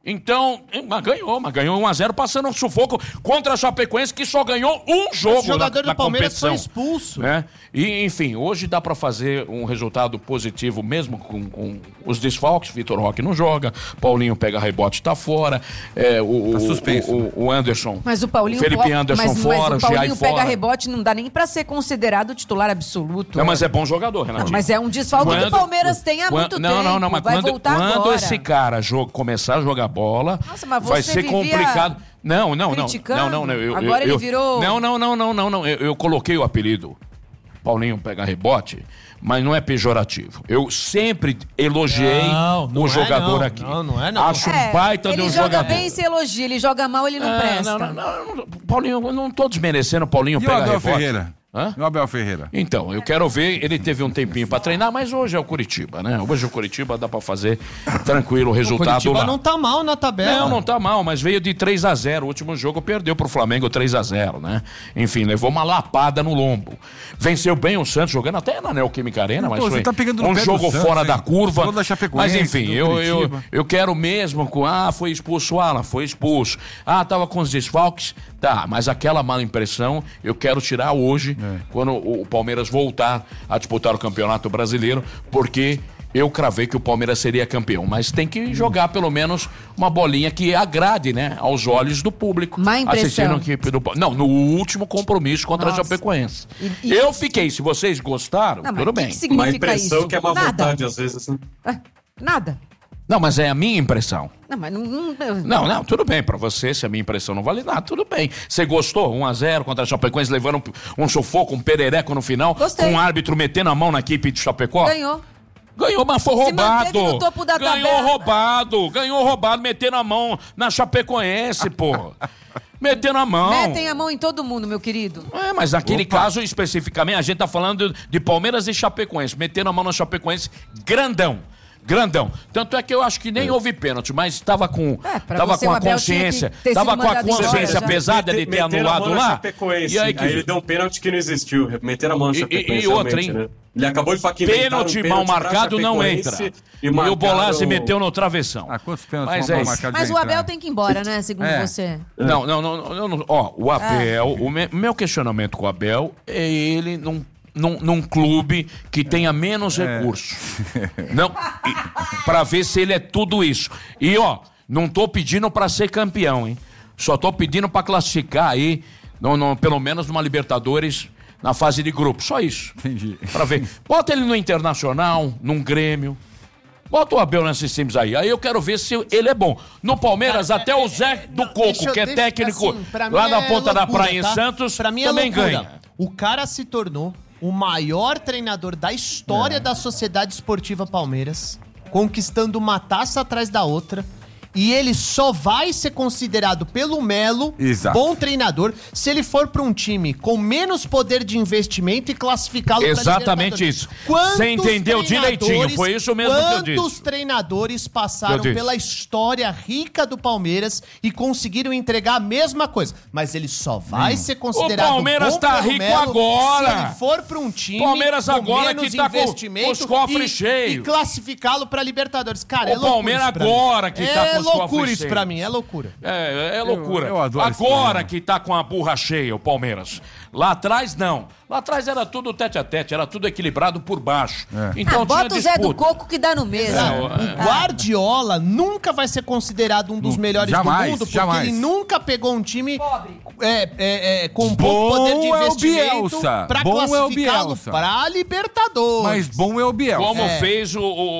Então, mas ganhou, mas ganhou um a zero, passando um sufoco contra a Chapecoense, que só ganhou um jogo Esse jogador na, na do Palmeiras competição. foi expulso. Né? E, enfim, hoje dá pra fazer um resultado positivo, mesmo com, com os desfalques. Vitor Roque não joga, Paulinho pega rebote, tá fora. É, o, Tá o, suspenso. o, o Anderson, Mas o Paulinho Felipe po- Anderson mas, fora, mas o Paulinho Giai pega fora. rebote, não dá nem pra ser considerado titular absoluto. Não, mas é bom jogador, Renatinho. Não, mas é um desfalque que o Palmeiras tem há quando- muito não, tempo. Não, não, mas vai quando, voltar quando agora. esse cara jo- começar a jogar bola, Nossa, mas vai você ser vivia complicado. Não, não, não. criticando? Não, não, não. Eu, Agora eu, ele eu- virou- Não, não, não, não, não, não. Eu, eu coloquei o apelido Paulinho pega rebote, mas não é pejorativo. Eu sempre elogiei Não, não o é jogador não. aqui. Não, não é não. Acho um baita de ele um joga jogador. bem e se elogia, ele joga mal, ele não Ah, presta. não, não, não, Paulinho, eu não tô desmerecendo o Paulinho E o pega Abel rebote. Ferreira? Hã? E o Abel Ferreira? Então, eu quero ver, ele teve um tempinho pra treinar, mas hoje é o Curitiba, né? Hoje o Curitiba dá pra fazer tranquilo o O resultado Curitiba lá. não tá mal na tabela. Não, não tá mal, mas veio de três a zero. O último jogo perdeu pro Flamengo três a zero, né? Enfim, levou uma lapada no lombo. Venceu bem o Santos, jogando até na Neoquímica Arena, mas Pô, você foi tá pegando no um pé do jogo Santos, fora hein? da curva. Falou da Chapecoense, Mas enfim, do eu, eu, Curitiba. eu quero mesmo com... Ah, foi expulso o Alan, foi expulso. Ah, tava com os desfalques. Tá, mas aquela mala impressão eu quero tirar hoje, É. quando o Palmeiras voltar a disputar o Campeonato Brasileiro, porque... Eu cravei que o Palmeiras seria campeão, mas tem que jogar pelo menos uma bolinha que agrade, né, aos olhos do público. Má impressão. Assistindo a equipe do Palmeiras. Não, no último compromisso contra Nossa. a Chapecoense. E- e- Eu fiquei, se vocês gostaram, Não, mas tudo o que bem. que significa Uma impressão isso? que é má Nada. vontade, às vezes. Né? É, nada. Não, mas é a minha impressão. Não, mas não... Não, Não, não, tudo bem, pra você, se a minha impressão não vale nada, tudo bem. Você gostou? um a zero contra a Chapecoense, levando um, um sufoco, um perereco no final, Gostei. com o árbitro metendo a mão na equipe de Chapecó? Ganhou. Ganhou, mas foi Se roubado. manteve no topo da Ganhou tabela. roubado. Ganhou roubado, metendo a mão na Chapecoense, pô. Metendo a mão. Metem a mão em todo mundo, meu querido. É, mas naquele caso especificamente, a gente tá falando de Palmeiras e Chapecoense. Metendo a mão na Chapecoense, grandão. Grandão. Tanto é que eu acho que nem houve pênalti, mas estava com, É, pra tava você, com o a Abel consciência. tinha que ter Tava sido com a mandado embora consciência já. pesada de ter Meteram a mão anulado na lá. Chapecoense, E aí, que... ele deu um pênalti que não existiu. Meteram a mão na E- e- Chapecoense. e outra, realmente, hein? né? Ele acabou de falar que inventaram Pênalti um mal pra marcado não Chapecoense entra. E, E o marcaram- Bolazzi meteu no travessão. Ah, quantos pênaltis Mas mal é isso. marcados Mas já o Abel entraram? tem que ir embora, né? Segundo É. você. Não, não, não, não, não. Ó, o Abel, o me- meu questionamento com o Abel é ele num, num, num clube que tenha menos recursos. Não, e- pra ver se ele é tudo isso. E ó, não tô pedindo pra ser campeão, hein? Só tô pedindo pra classificar aí, no, no- pelo menos numa Libertadores, na fase de grupo. Só isso. Entendi. Pra ver. Bota ele no Internacional, num Grêmio. Bota o Abel nesses times aí. Aí eu quero ver se ele é bom. No Palmeiras, até o Zé do Coco, Deixa eu- que é deixa- técnico assim, pra lá mim na é ponta da loucura, praia em tá? Santos, Pra mim é também loucura. ganha. O cara se tornou o maior treinador da história da Sociedade Esportiva Palmeiras, conquistando uma taça atrás da outra. E ele só vai ser considerado pelo Melo Exato. bom treinador se ele for para um time com menos poder de investimento e classificá-lo pra Exatamente Libertadores. isso. Quantos Você entendeu direitinho, treinadores- foi isso mesmo que eu disse. Quantos treinadores passaram Eu disse. pela história rica do Palmeiras e conseguiram entregar a mesma coisa? Mas ele só vai ser considerado O Palmeiras bom tá pelo rico Melo agora. se ele for para um time Palmeiras com agora menos que tá com investimento os cofres e, cheios. e classificá-lo para Libertadores. Cara, O é loucura Palmeiras isso pra mim. agora que tá com É os loucura cofres isso cheios. pra mim, é loucura. É, é loucura. eu adoro esse Agora programa. que tá com a burra cheia, o Palmeiras. Lá atrás, não. Lá atrás era tudo tete a tete, era tudo equilibrado por baixo. É. Então Ah, bota tinha o Zé do disputa. Coco que dá no mesmo. Não, O Guardiola nunca vai ser considerado um dos Nu- melhores jamais, do mundo, porque jamais. ele nunca pegou um time é, é, é, com Bom pouco poder de é o investimento Bielsa. pra Bom é o classificá-lo Bielsa. pra Libertadores. Mas bom é o Biel. Como É. fez o,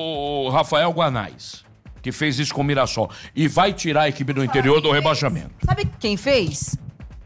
o Rafael Guanais, que fez isso com o Mirassol. E vai tirar a equipe do interior do rebaixamento. Sabe quem fez?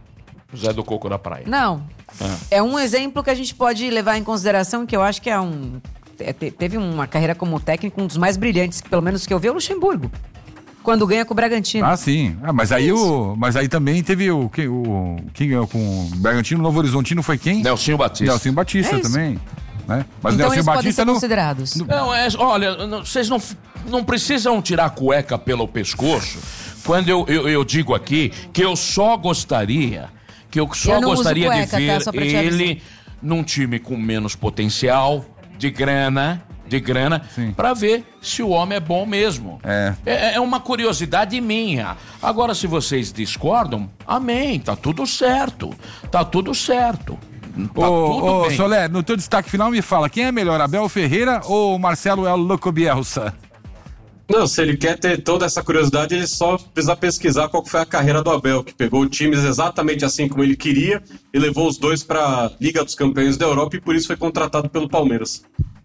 O Zé do Coco da Praia. Não. É um exemplo que a gente pode levar em consideração, que eu acho que é um... é, te- teve uma carreira como técnico, um dos mais brilhantes, pelo menos que eu vi, é o Luxemburgo. Quando ganha com o Bragantino. Ah, sim. Ah, mas aí o, mas aí também teve o quem, o quem ganhou com o Bragantino, Novo Horizontino foi quem? Nelsinho Batista. Nelsinho Batista É isso. também, né? Mas Então Nelsinho eles podem Batista ser não. considerados. Não, é, olha, não- vocês não, não precisam tirar a cueca pelo pescoço quando eu, eu, eu digo aqui que eu só gostaria, que eu só Eu não uso gostaria cueca, de ver tá? Só pra te ele num time com menos potencial, de grana, de grana para ver se o homem é bom mesmo. É. é. É uma curiosidade minha. Agora, se vocês discordam, amém, tá tudo certo. Tá tudo certo. Tá ô, tudo ô bem. Soler, no teu destaque final me fala, quem é melhor, Abel Ferreira ou Marcelo El Loco Bielsa? Não, se ele quer ter toda essa curiosidade, ele só precisa pesquisar qual foi a carreira do Abel, que pegou times exatamente assim como ele queria e levou os dois para a Liga dos Campeões da Europa e por isso foi contratado pelo Palmeiras.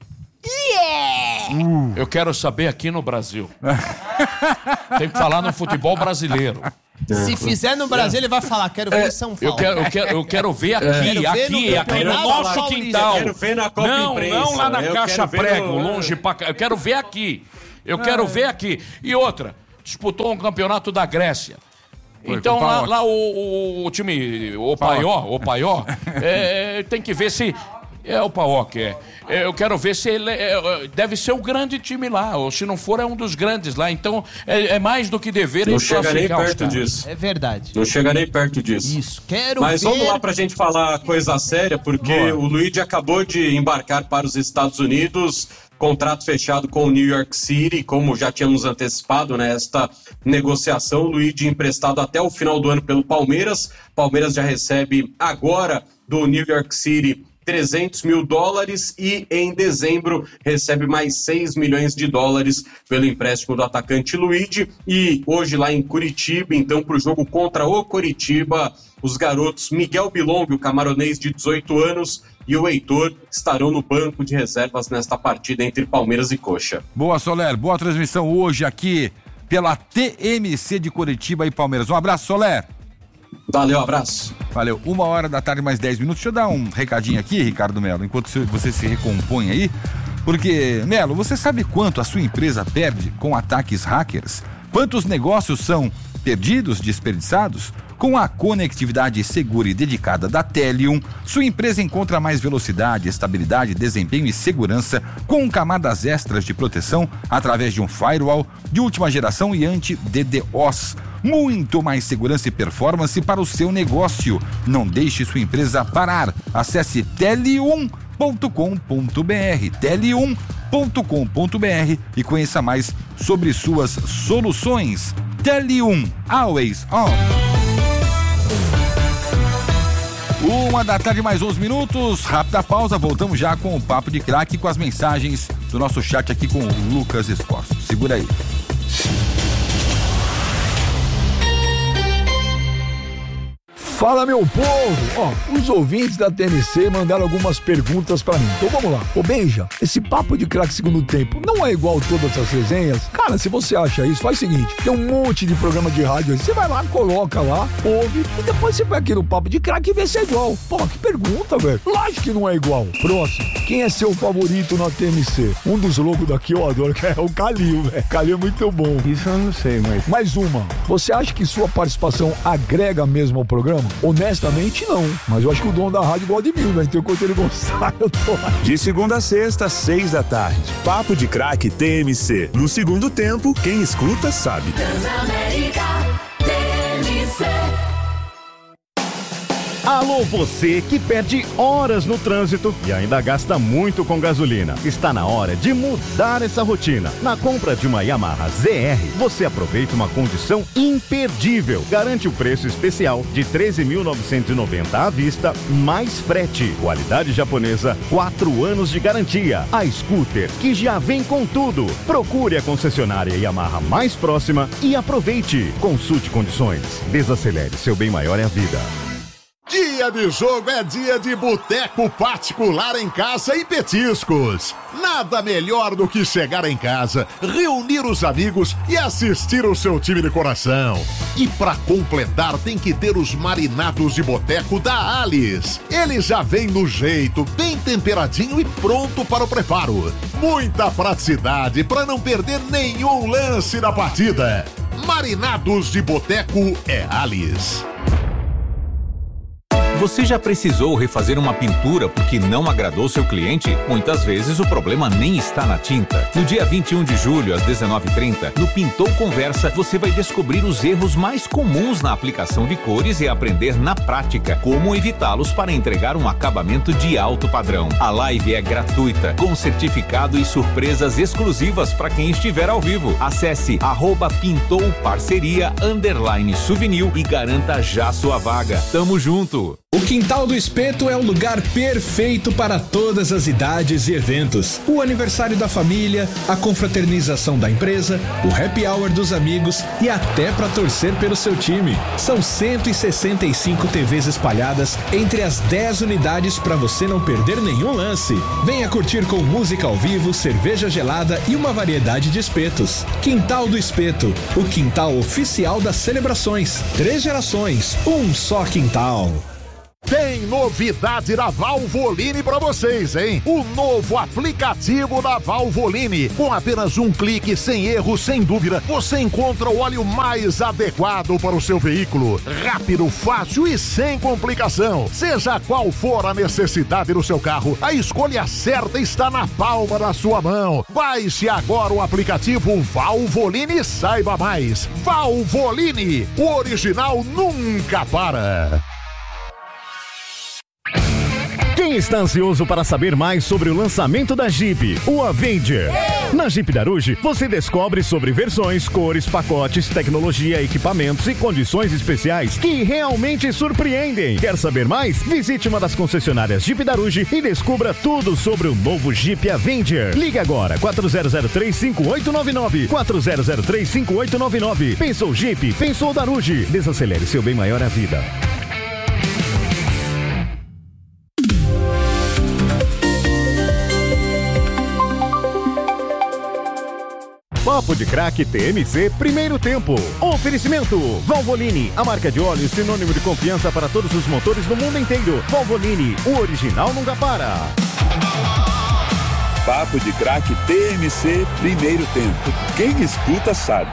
Yeah! Uh. Eu quero saber aqui no Brasil. Tem que falar no futebol brasileiro. Se fizer no Brasil, ele vai falar, quero ver em São Paulo. Eu quero, eu quero, eu quero ver aqui, Quero ver aqui, no aqui no Campeonato nosso Paulista. quintal. Quero ver na Copa não, Imprensa. não lá na Eu Caixa quero ver Prego, no- longe pra cá. Eu quero ver aqui. Eu quero ver aqui. E outra, disputou um campeonato da Grécia. Foi Então com o lá, Paok. lá o, o, o time, o Paió, o Paió, é, tem que ver se... É o Paok, é. É, Eu quero ver se ele é, é, deve ser o grande time lá, ou se não for é um dos grandes lá. Então é, é mais do que dever. Não em chega nem classificar os perto caras. disso. É verdade. Não chega nem perto disso. Isso, quero Mas ver... vamos lá pra gente falar coisa séria, porque Boa. o Luigi acabou de embarcar para os Estados Unidos, contrato fechado com o New York City, como já tínhamos antecipado nesta negociação, o Luigi emprestado até o final do ano pelo Palmeiras. Palmeiras já recebe agora do New York City trezentos mil dólares e em dezembro recebe mais seis milhões de dólares pelo empréstimo do atacante Luigi. E hoje lá em Curitiba, então para o jogo contra o Coritiba, os garotos Miguel Bilong, o camaronês de dezoito anos, e o Heitor estarão no banco de reservas nesta partida entre Palmeiras e Coxa. Boa, Soler, boa transmissão hoje aqui pela T M C de Curitiba e Palmeiras. Um abraço, Soler. Valeu, abraço. Valeu, uma hora da tarde, mais dez minutos. Deixa eu dar um recadinho aqui, Ricardo Melo, enquanto você se recompõe aí. Porque, Melo, você sabe quanto a sua empresa perde com ataques hackers? Quantos negócios são perdidos, desperdiçados? Com a conectividade segura e dedicada da Telium, sua empresa encontra mais velocidade, estabilidade, desempenho e segurança com camadas extras de proteção através de um firewall de última geração e anti-D DDoS. Muito mais segurança e performance para o seu negócio. Não deixe sua empresa parar. Acesse telium ponto com ponto br, telium ponto com ponto br e conheça mais sobre suas soluções. Telium, always on. Uma da tarde, mais onze minutos, rápida pausa, voltamos já com o Papo de Craque, com as mensagens do nosso chat aqui com o Lucas Esforço. Segura aí. Fala, meu povo! Ó, os ouvintes da T N C mandaram algumas perguntas pra mim. Então vamos lá. Ô, Benja, esse papo de craque segundo tempo não é igual todas as resenhas? Cara, se você acha isso, faz o seguinte, tem um monte de programa de rádio aí, você vai lá, coloca lá, ouve, e depois você vai aqui no papo de craque e vê se é igual. Pô, que pergunta, velho. Lógico que não é igual. Próximo. Quem é seu favorito na T N C? Um dos loucos daqui eu adoro, que é o Calil, velho. Calil é muito bom. Isso eu não sei, mas... Mais uma. Você acha que sua participação agrega mesmo ao programa? Honestamente, não. Mas eu acho que o dono da rádio gosta de mim, velho. Então, enquanto ele gostar, eu tô lá. De segunda a sexta, seis da tarde. Papo de Craque T M C. No segundo tempo, quem escuta sabe. Transamérica T M C. Alô, você que perde horas no trânsito e ainda gasta muito com gasolina. Está na hora de mudar essa rotina. Na compra de uma Yamaha Z R, você aproveita uma condição imperdível. Garante o preço especial de treze mil novecentos e noventa à vista, mais frete. Qualidade japonesa, quatro anos de garantia. A scooter que já vem com tudo. Procure a concessionária Yamaha mais próxima e aproveite. Consulte condições. Desacelere, seu bem maior é a vida. Dia de jogo é dia de boteco particular em casa e petiscos. Nada melhor do que chegar em casa, reunir os amigos e assistir o seu time de coração. E pra completar tem que ter os marinados de boteco da Alice. Ele já vem no jeito, bem temperadinho e pronto para o preparo. Muita praticidade para não perder nenhum lance da partida. Marinados de boteco é Alice. Você já precisou refazer uma pintura porque não agradou seu cliente? Muitas vezes o problema nem está na tinta. No dia vinte e um de julho, às dezenove e trinta, no Pintou Conversa, você vai descobrir os erros mais comuns na aplicação de cores e aprender na prática como evitá-los para entregar um acabamento de alto padrão. A live é gratuita, com certificado e surpresas exclusivas para quem estiver ao vivo. Acesse arroba pintou parceria underline souvenir e garanta já sua vaga. Tamo junto! O Quintal do Espeto é o lugar perfeito para todas as idades e eventos. O aniversário da família, a confraternização da empresa, o happy hour dos amigos e até para torcer pelo seu time. São cento e sessenta e cinco T Vs espalhadas entre as dez unidades para você não perder nenhum lance. Venha curtir com música ao vivo, cerveja gelada e uma variedade de espetos. Quintal do Espeto, o quintal oficial das celebrações. Três gerações, um só quintal. Tem novidade da Valvoline pra vocês, hein? O novo aplicativo da Valvoline. Com apenas um clique, sem erro, sem dúvida, você encontra o óleo mais adequado para o seu veículo. Rápido, fácil e sem complicação. Seja qual for a necessidade do seu carro, a escolha certa está na palma da sua mão. Baixe agora o aplicativo Valvoline e saiba mais. Valvoline, o original nunca para. Quem está ansioso para saber mais sobre o lançamento da Jeep, o Avenger? Na Jeep Daruge, você descobre sobre versões, cores, pacotes, tecnologia, equipamentos e condições especiais que realmente surpreendem. Quer saber mais? Visite uma das concessionárias Jeep Daruge e descubra tudo sobre o novo Jeep Avenger. Ligue agora, quatro zero zero três, cinco oito nove nove, quatro zero zero três, cinco oito nove nove. Pensou Jeep? Pensou Daruge. Desacelere seu bem maior à vida. Papo de Craque T M C Primeiro Tempo. Oferecimento Valvoline, a marca de óleo sinônimo de confiança para todos os motores do mundo inteiro. Valvoline, o original nunca para. Papo de Craque T M C Primeiro Tempo. Quem escuta sabe.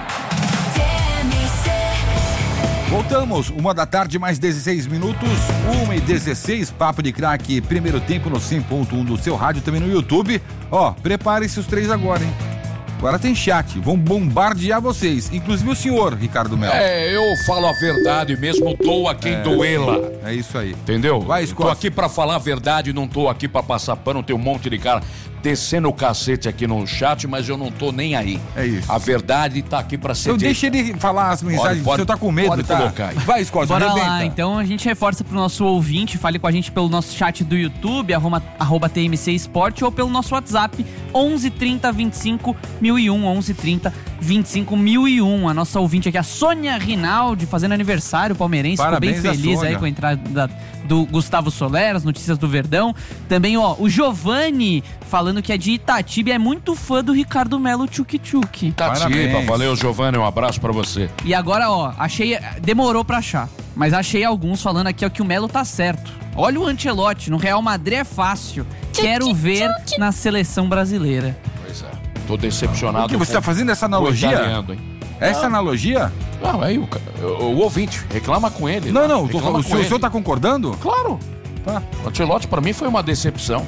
Voltamos, uma da tarde, mais dezesseis minutos, uma e dezesseis, Papo de Craque, primeiro tempo no cem ponto um do seu rádio, também no YouTube. Ó, prepare-se os três agora, hein? Agora tem chat, vão bombardear vocês, inclusive o senhor, Ricardo Melo. É, eu falo a verdade mesmo, doa quem é, doê-la. É isso aí. Entendeu? Vai, Scott. Tô aqui pra falar a verdade, não tô aqui pra passar pano, tem um monte de cara descendo o cacete aqui no chat, mas eu não tô nem aí. É isso. A verdade tá aqui pra ser Então dita. deixa ele falar as mensagens, pode, pode, o senhor tá com medo, pode tá? Colocar aí. Vai, Scott, Bora arrebenta. lá, então a gente reforça pro nosso ouvinte, fale com a gente pelo nosso chat do YouTube, arroba, arroba T M C Esporte, ou pelo nosso WhatsApp, onze trinta, vinte e cinco, mil e um, onze trinta, vinte e cinco, mil e um. A nossa ouvinte aqui, a Sônia Rinaldi, fazendo aniversário palmeirense, Parabéns, ficou bem feliz aí com a entrada da, do Gustavo Soler, as notícias do Verdão. Também, ó, o Giovanni, falando que é de Itatiba, é muito fã do Ricardo Melo Tchuk-Tchuk. Itatiba, valeu, Giovanni, um abraço pra você. E agora, ó, achei, demorou pra achar, mas achei alguns falando aqui, ó, que o Melo tá certo. Olha o Ancelotti, no Real Madrid é fácil. Quero ver na seleção brasileira. Pois é, tô decepcionado. O que você tá fazendo essa analogia? Italiano, hein? Essa ah. analogia? Não, aí o, o, o ouvinte, reclama com ele. Não, tá? não, tô falando, o, senhor, o senhor tá concordando? Claro. Tá. O Ancelotti pra mim foi uma decepção.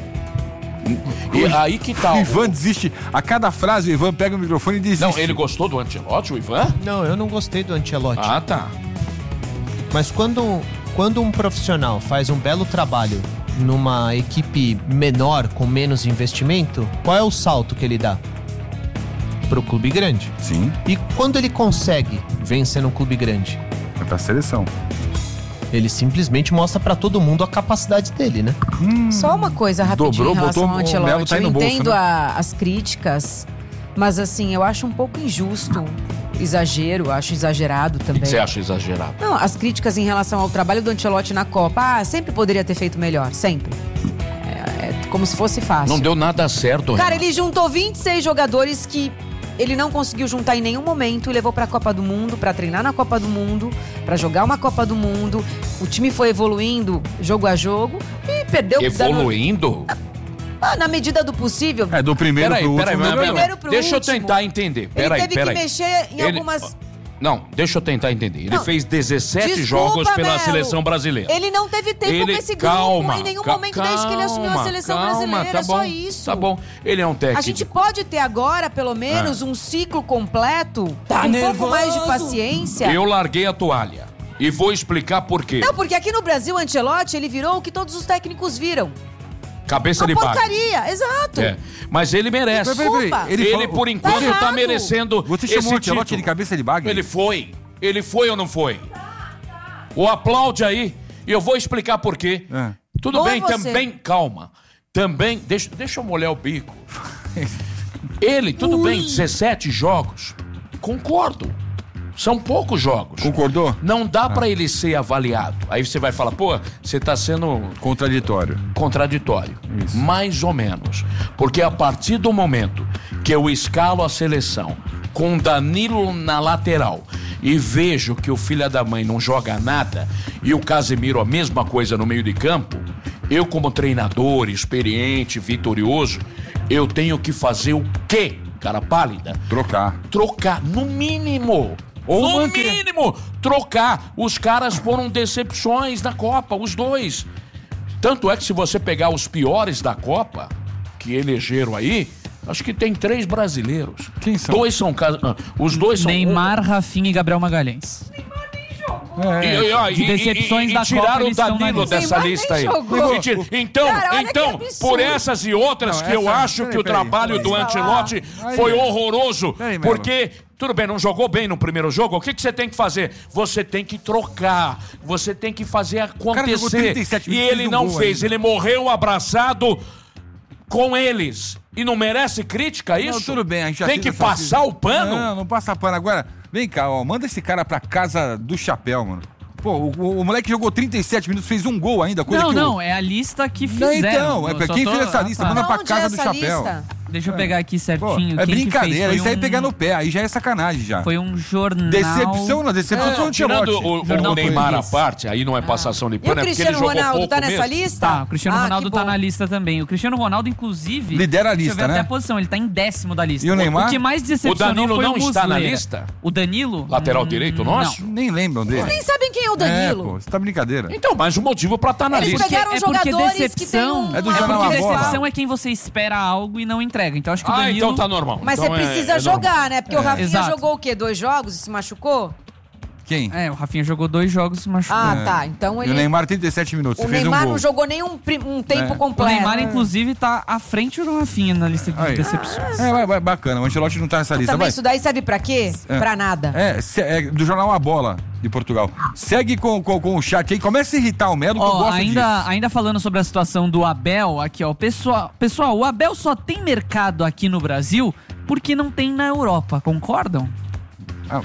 E aí que tal? O Ivan desiste. A cada frase o Ivan pega o microfone e desiste. Não, ele gostou do Ancelotti, o Ivan? Não, eu não gostei do Ancelotti. Ah, tá. Mas quando, quando um profissional faz um belo trabalho numa equipe menor, com menos investimento, qual é o salto que ele dá? Pro clube grande. Sim. E quando ele consegue vencer num clube grande? É pra seleção. Ele simplesmente mostra pra todo mundo a capacidade dele, né? Hum, Só uma coisa rapidinho dobrou, em relação botou, ao Ancelotti. tá eu bolso, entendo né? a, as críticas, mas assim, eu acho um pouco injusto, exagero, acho exagerado também. O que você acha exagerado? Não, as críticas em relação ao trabalho do Ancelotti na Copa, ah, sempre poderia ter feito melhor, sempre. É, é como se fosse fácil. Não deu nada certo. Cara, ele juntou vinte e seis jogadores que ele não conseguiu juntar em nenhum momento e levou pra Copa do Mundo, pra treinar na Copa do Mundo, pra jogar uma Copa do Mundo. O time foi evoluindo jogo a jogo e perdeu... Evoluindo? Ah, na medida do possível. É, do primeiro peraí, pro peraí, último. peraí, do primeiro pro Deixa último. eu tentar entender. Peraí, ele teve peraí. que mexer em ele... algumas... Não, deixa eu tentar entender. Ele Não. fez dezessete Desculpa, jogos pela Melo. seleção brasileira. Ele não teve tempo Ele- com esse calma, grupo em nenhum ca- momento desde que ele assumiu a calma, seleção calma, brasileira. tá é só bom, isso. Tá bom. Ele é um técnico. A gente pode ter agora, pelo menos, um ciclo completo, Tá com um nervoso. pouco mais de paciência. Eu larguei a toalha. E vou explicar por quê. Não, porque aqui no Brasil, o Ancelotti, ele virou o que todos os técnicos viram. Cabeça Uma de bagre. porcaria, exato. É. Mas ele merece. Peraí, peraí, peraí. Ele, Ele falou- por enquanto, Tá tá, errado. merecendo Você esse chamou o Ancelotti título. de cabeça de bagre? Ele foi. Ele foi ou não foi? O aplaude aí. E eu vou explicar por quê. É. Tudo Bom, bem, e você? também, calma. Também, deixa, deixa eu molhar o bico. Ele, tudo bem, dezessete jogos. Concordo. São poucos jogos. Concordou? Não dá pra ele ser avaliado. Aí você vai falar, pô, você tá sendo Contraditório. contraditório. Mais ou menos. Porque a partir do momento que eu escalo a seleção com Danilo na lateral e vejo que o filho da mãe não joga nada e o Casemiro a mesma coisa no meio de campo, eu como treinador experiente, vitorioso, eu tenho que fazer o quê, cara pálida? Trocar. Trocar, no mínimo. Ou no manter. mínimo, trocar. Os caras foram decepções na Copa, os dois. Tanto é que se você pegar os piores da Copa, que elegeram aí, acho que tem três brasileiros. Quem são? Dois são... cas- ah, Os dois são... Neymar, Rafinha e Gabriel Magalhães. E, e, ó, De e- decepções e- e da Copa, tiraram o eles estão na Danilo lista. dessa Neymar lista aí. nem jogou. E tira- Então, Cara, olha então que absurdo. por essas e outras Não, que eu essa- acho peraí, que o peraí. trabalho do Peraí. Ancelotti Aí, foi aí. horroroso, Peraí, Melo. porque... Tudo bem, não jogou bem no primeiro jogo. O que, que você tem que fazer? Você tem que trocar. Você tem que fazer jogou acontecer. trinta e sete E minutos, ele fez um não gol fez. ainda. Ele morreu abraçado com eles. E não merece crítica isso? Não, tudo bem, a gente já Tem fez que essa- passar o pano? Não, não passa pano. Agora, vem cá, ó, manda esse cara pra casa do chapéu, mano. Pô, o, o- o moleque jogou trinta e sete minutos, fez um gol ainda, coisa Não, que o- não, é a lista que Não, fizeram. então, é Eu pra só quem tô- fez essa Ah, lista, tá. manda pra Onde casa é do essa chapéu. lista? Deixa eu pegar aqui Pô, certinho. é quem que brincadeira, fez? Foi isso aí um- pegar no pé, aí já é sacanagem já. Foi um jornal... Decepção, não, decepção É, foi o tirando Ancelotti. o, o Jornal Neymar à português. parte, aí não é passação de E o pano, é porque ele Cristiano jogou Ronaldo pouco tá nessa mesmo. lista? Tá, o Cristiano Ah, Ronaldo que tá bom. na lista também. O Cristiano Ronaldo, inclusive... Lidera a deixa eu lista, ver até né? a posição, ele tá em décimo da lista. E o Neymar? O que mais O decepcionou Danilo foi não o está na Muslera. lista? O Danilo? Lateral Hum, direito nosso? não. Nem lembram dele. Vocês nem sabem quem é o É, Danilo. pô, você tá brincadeira. Então, mais um motivo pra estar na Eles lista. pegaram é porque jogadores decepção, que têm um- É do é jornal porque A Bola. decepção é quem você espera algo e não entrega. Então acho que o Ah, Danilo... então tá normal. Mas Então você é- precisa é jogar, normal. né? Porque o Rafinha Exato. jogou o quê? Dois jogos e se machucou? Quem? É, o Rafinha jogou dois jogos e se machucou. Ah, É. tá. Então E ele... o Neymar trinta e sete minutos, O fez um Neymar gol. não jogou nem um, pri- um tempo É. O completo. Neymar, inclusive, tá à frente do Rafinha na lista de Aí. decepções. É, vai, vai, bacana, o Ancelotti não tá nessa lista, Também vai. isso daí serve pra quê? É. Pra nada. É, se- é, do jornal A Bola, de Portugal. Segue com, com, com o chat aí, começa a irritar o Melo, que eu Ó, gosto ainda, disso. ainda falando sobre a situação do Abel, aqui ó, pessoal, pessoal, o Abel só tem mercado aqui no Brasil porque não tem na Europa, concordam? Ah,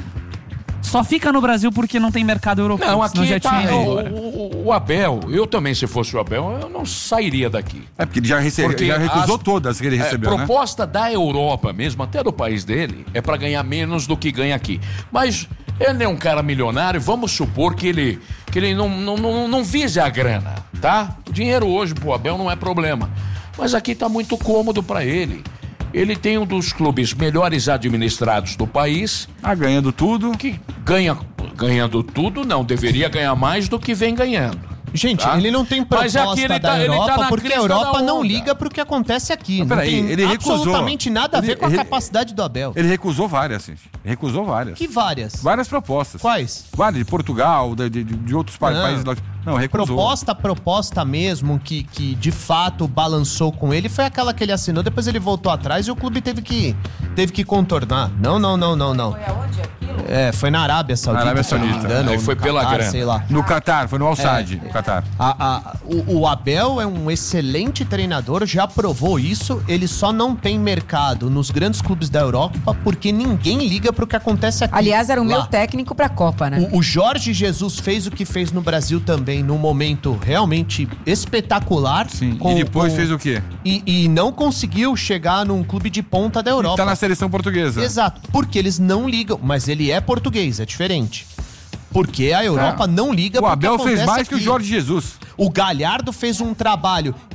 Só fica no Brasil porque não tem mercado europeu. Não, senão aqui já tá, tinha ido o, embora. o- o Abel, eu também, se fosse o Abel, eu não sairia daqui. é porque ele já, recebeu, Porque já recusou as- todas que ele É, recebeu, né? proposta da Europa mesmo, até do país dele, é pra ganhar menos do que ganha aqui. Mas ele é um cara milionário, vamos supor que ele, que ele não, não, não, não vise a grana, tá? O dinheiro hoje pro Abel não é problema. Mas aqui tá muito cômodo pra ele. Ele tem um dos clubes melhores administrados do país. Ah, ganhando tudo. Que ganha, ganhando tudo, não, deveria ganhar mais do que vem ganhando. Gente, Tá? ele não tem Mas proposta aqui ele da tá- ele tá Europa na porque a crista Europa da não onda. liga pro que acontece aqui. Não, Não peraí, tem ele recusou. absolutamente nada a ver Ele- com a ele- capacidade do Abel. Ele recusou várias, gente. Recusou várias. Que várias? Várias propostas. Quais? Várias, de Portugal, de, de, de outros pa- Não. países lá. Não, recusou. Proposta, proposta mesmo, que, que de fato balançou com ele, foi aquela que ele assinou, depois ele voltou atrás e o clube teve que, teve que contornar. Não, não, não, não, não. Foi aonde aquilo? É, foi na Arábia Saudita. Arábia se eu não me Saudita. engano, Aí ou foi no pela Catar, grana. sei lá. No Catar, foi no Al-Sadd, no Catar. A- a- o, o Abel é um excelente treinador, já provou isso. Ele só não tem mercado nos grandes clubes da Europa porque ninguém liga pro que acontece aqui. Aliás, era o meu Lá. técnico pra Copa, né? O, o Jorge Jesus fez o que fez no Brasil também, num momento realmente espetacular. Sim. com- e depois com- fez o quê? E, e não conseguiu chegar num clube de ponta da Europa. Tá na seleção portuguesa. Exato, porque eles não ligam. Mas ele é português, é diferente. Porque a Europa É. não liga O pro Abel que fez acontece mais que o aqui. Jorge Jesus. O Galhardo fez um trabalho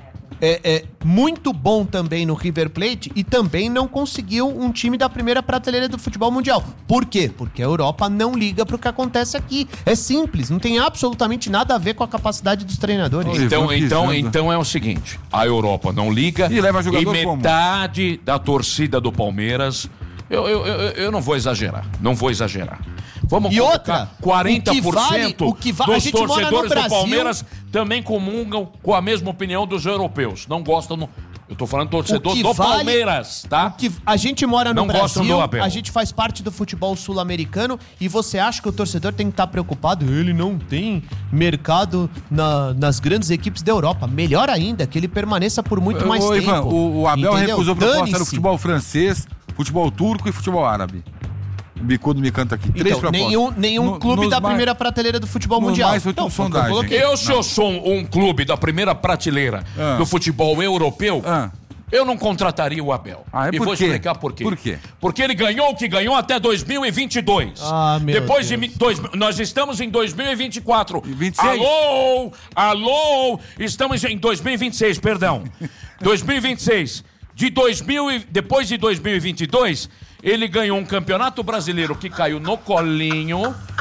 é, é muito bom também no River Plate e também não conseguiu um time da primeira prateleira do futebol mundial. Por quê? Porque a Europa não liga pro que acontece aqui. É simples, não tem absolutamente nada a ver com a capacidade dos treinadores. Então, então, então é o seguinte, a Europa não liga e, leva jogador e metade como? da torcida do Palmeiras, eu, eu, eu, eu não vou exagerar, não vou exagerar. Vamos e outra, quarenta por cento o que vale, o que va- dos torcedores Brasil, do Palmeiras também comungam com a mesma opinião dos europeus. Não gostam, no, eu tô falando torcedor do vale, Palmeiras, tá? O que a gente mora no não Brasil, do Abel. A gente faz parte do futebol sul-americano e você acha que o torcedor tem que estar preocupado? Ele não tem mercado na, nas grandes equipes da Europa. Melhor ainda, que ele permaneça por muito mais Ô, tempo. Ivan, o, o Abel entendeu? recusou proposta Dane-se. no futebol francês, futebol turco e futebol árabe. O Bicudo me canta aqui. Três Então, propostas. nenhum, nenhum No- clube nos da mais- primeira prateleira do futebol nos mundial. mais foi tudo Então, foi o que sondagem. eu coloquei. Eu, se eu sou um, um clube da primeira prateleira Ah. do futebol europeu, Ah. eu não contrataria o Abel. Ah, é e por vou quê? explicar por quê. Por quê? Porque ele ganhou o que ganhou até dois mil e vinte e dois. Ah, meu Depois Deus. de mi- dois, nós estamos em dois mil e vinte e quatro. vinte e seis. Alô, alô, estamos em dois mil e vinte e seis, perdão. dois mil e vinte e seis. De dois mil e, depois de dois mil e vinte e dois, ele ganhou um campeonato brasileiro que caiu no colinho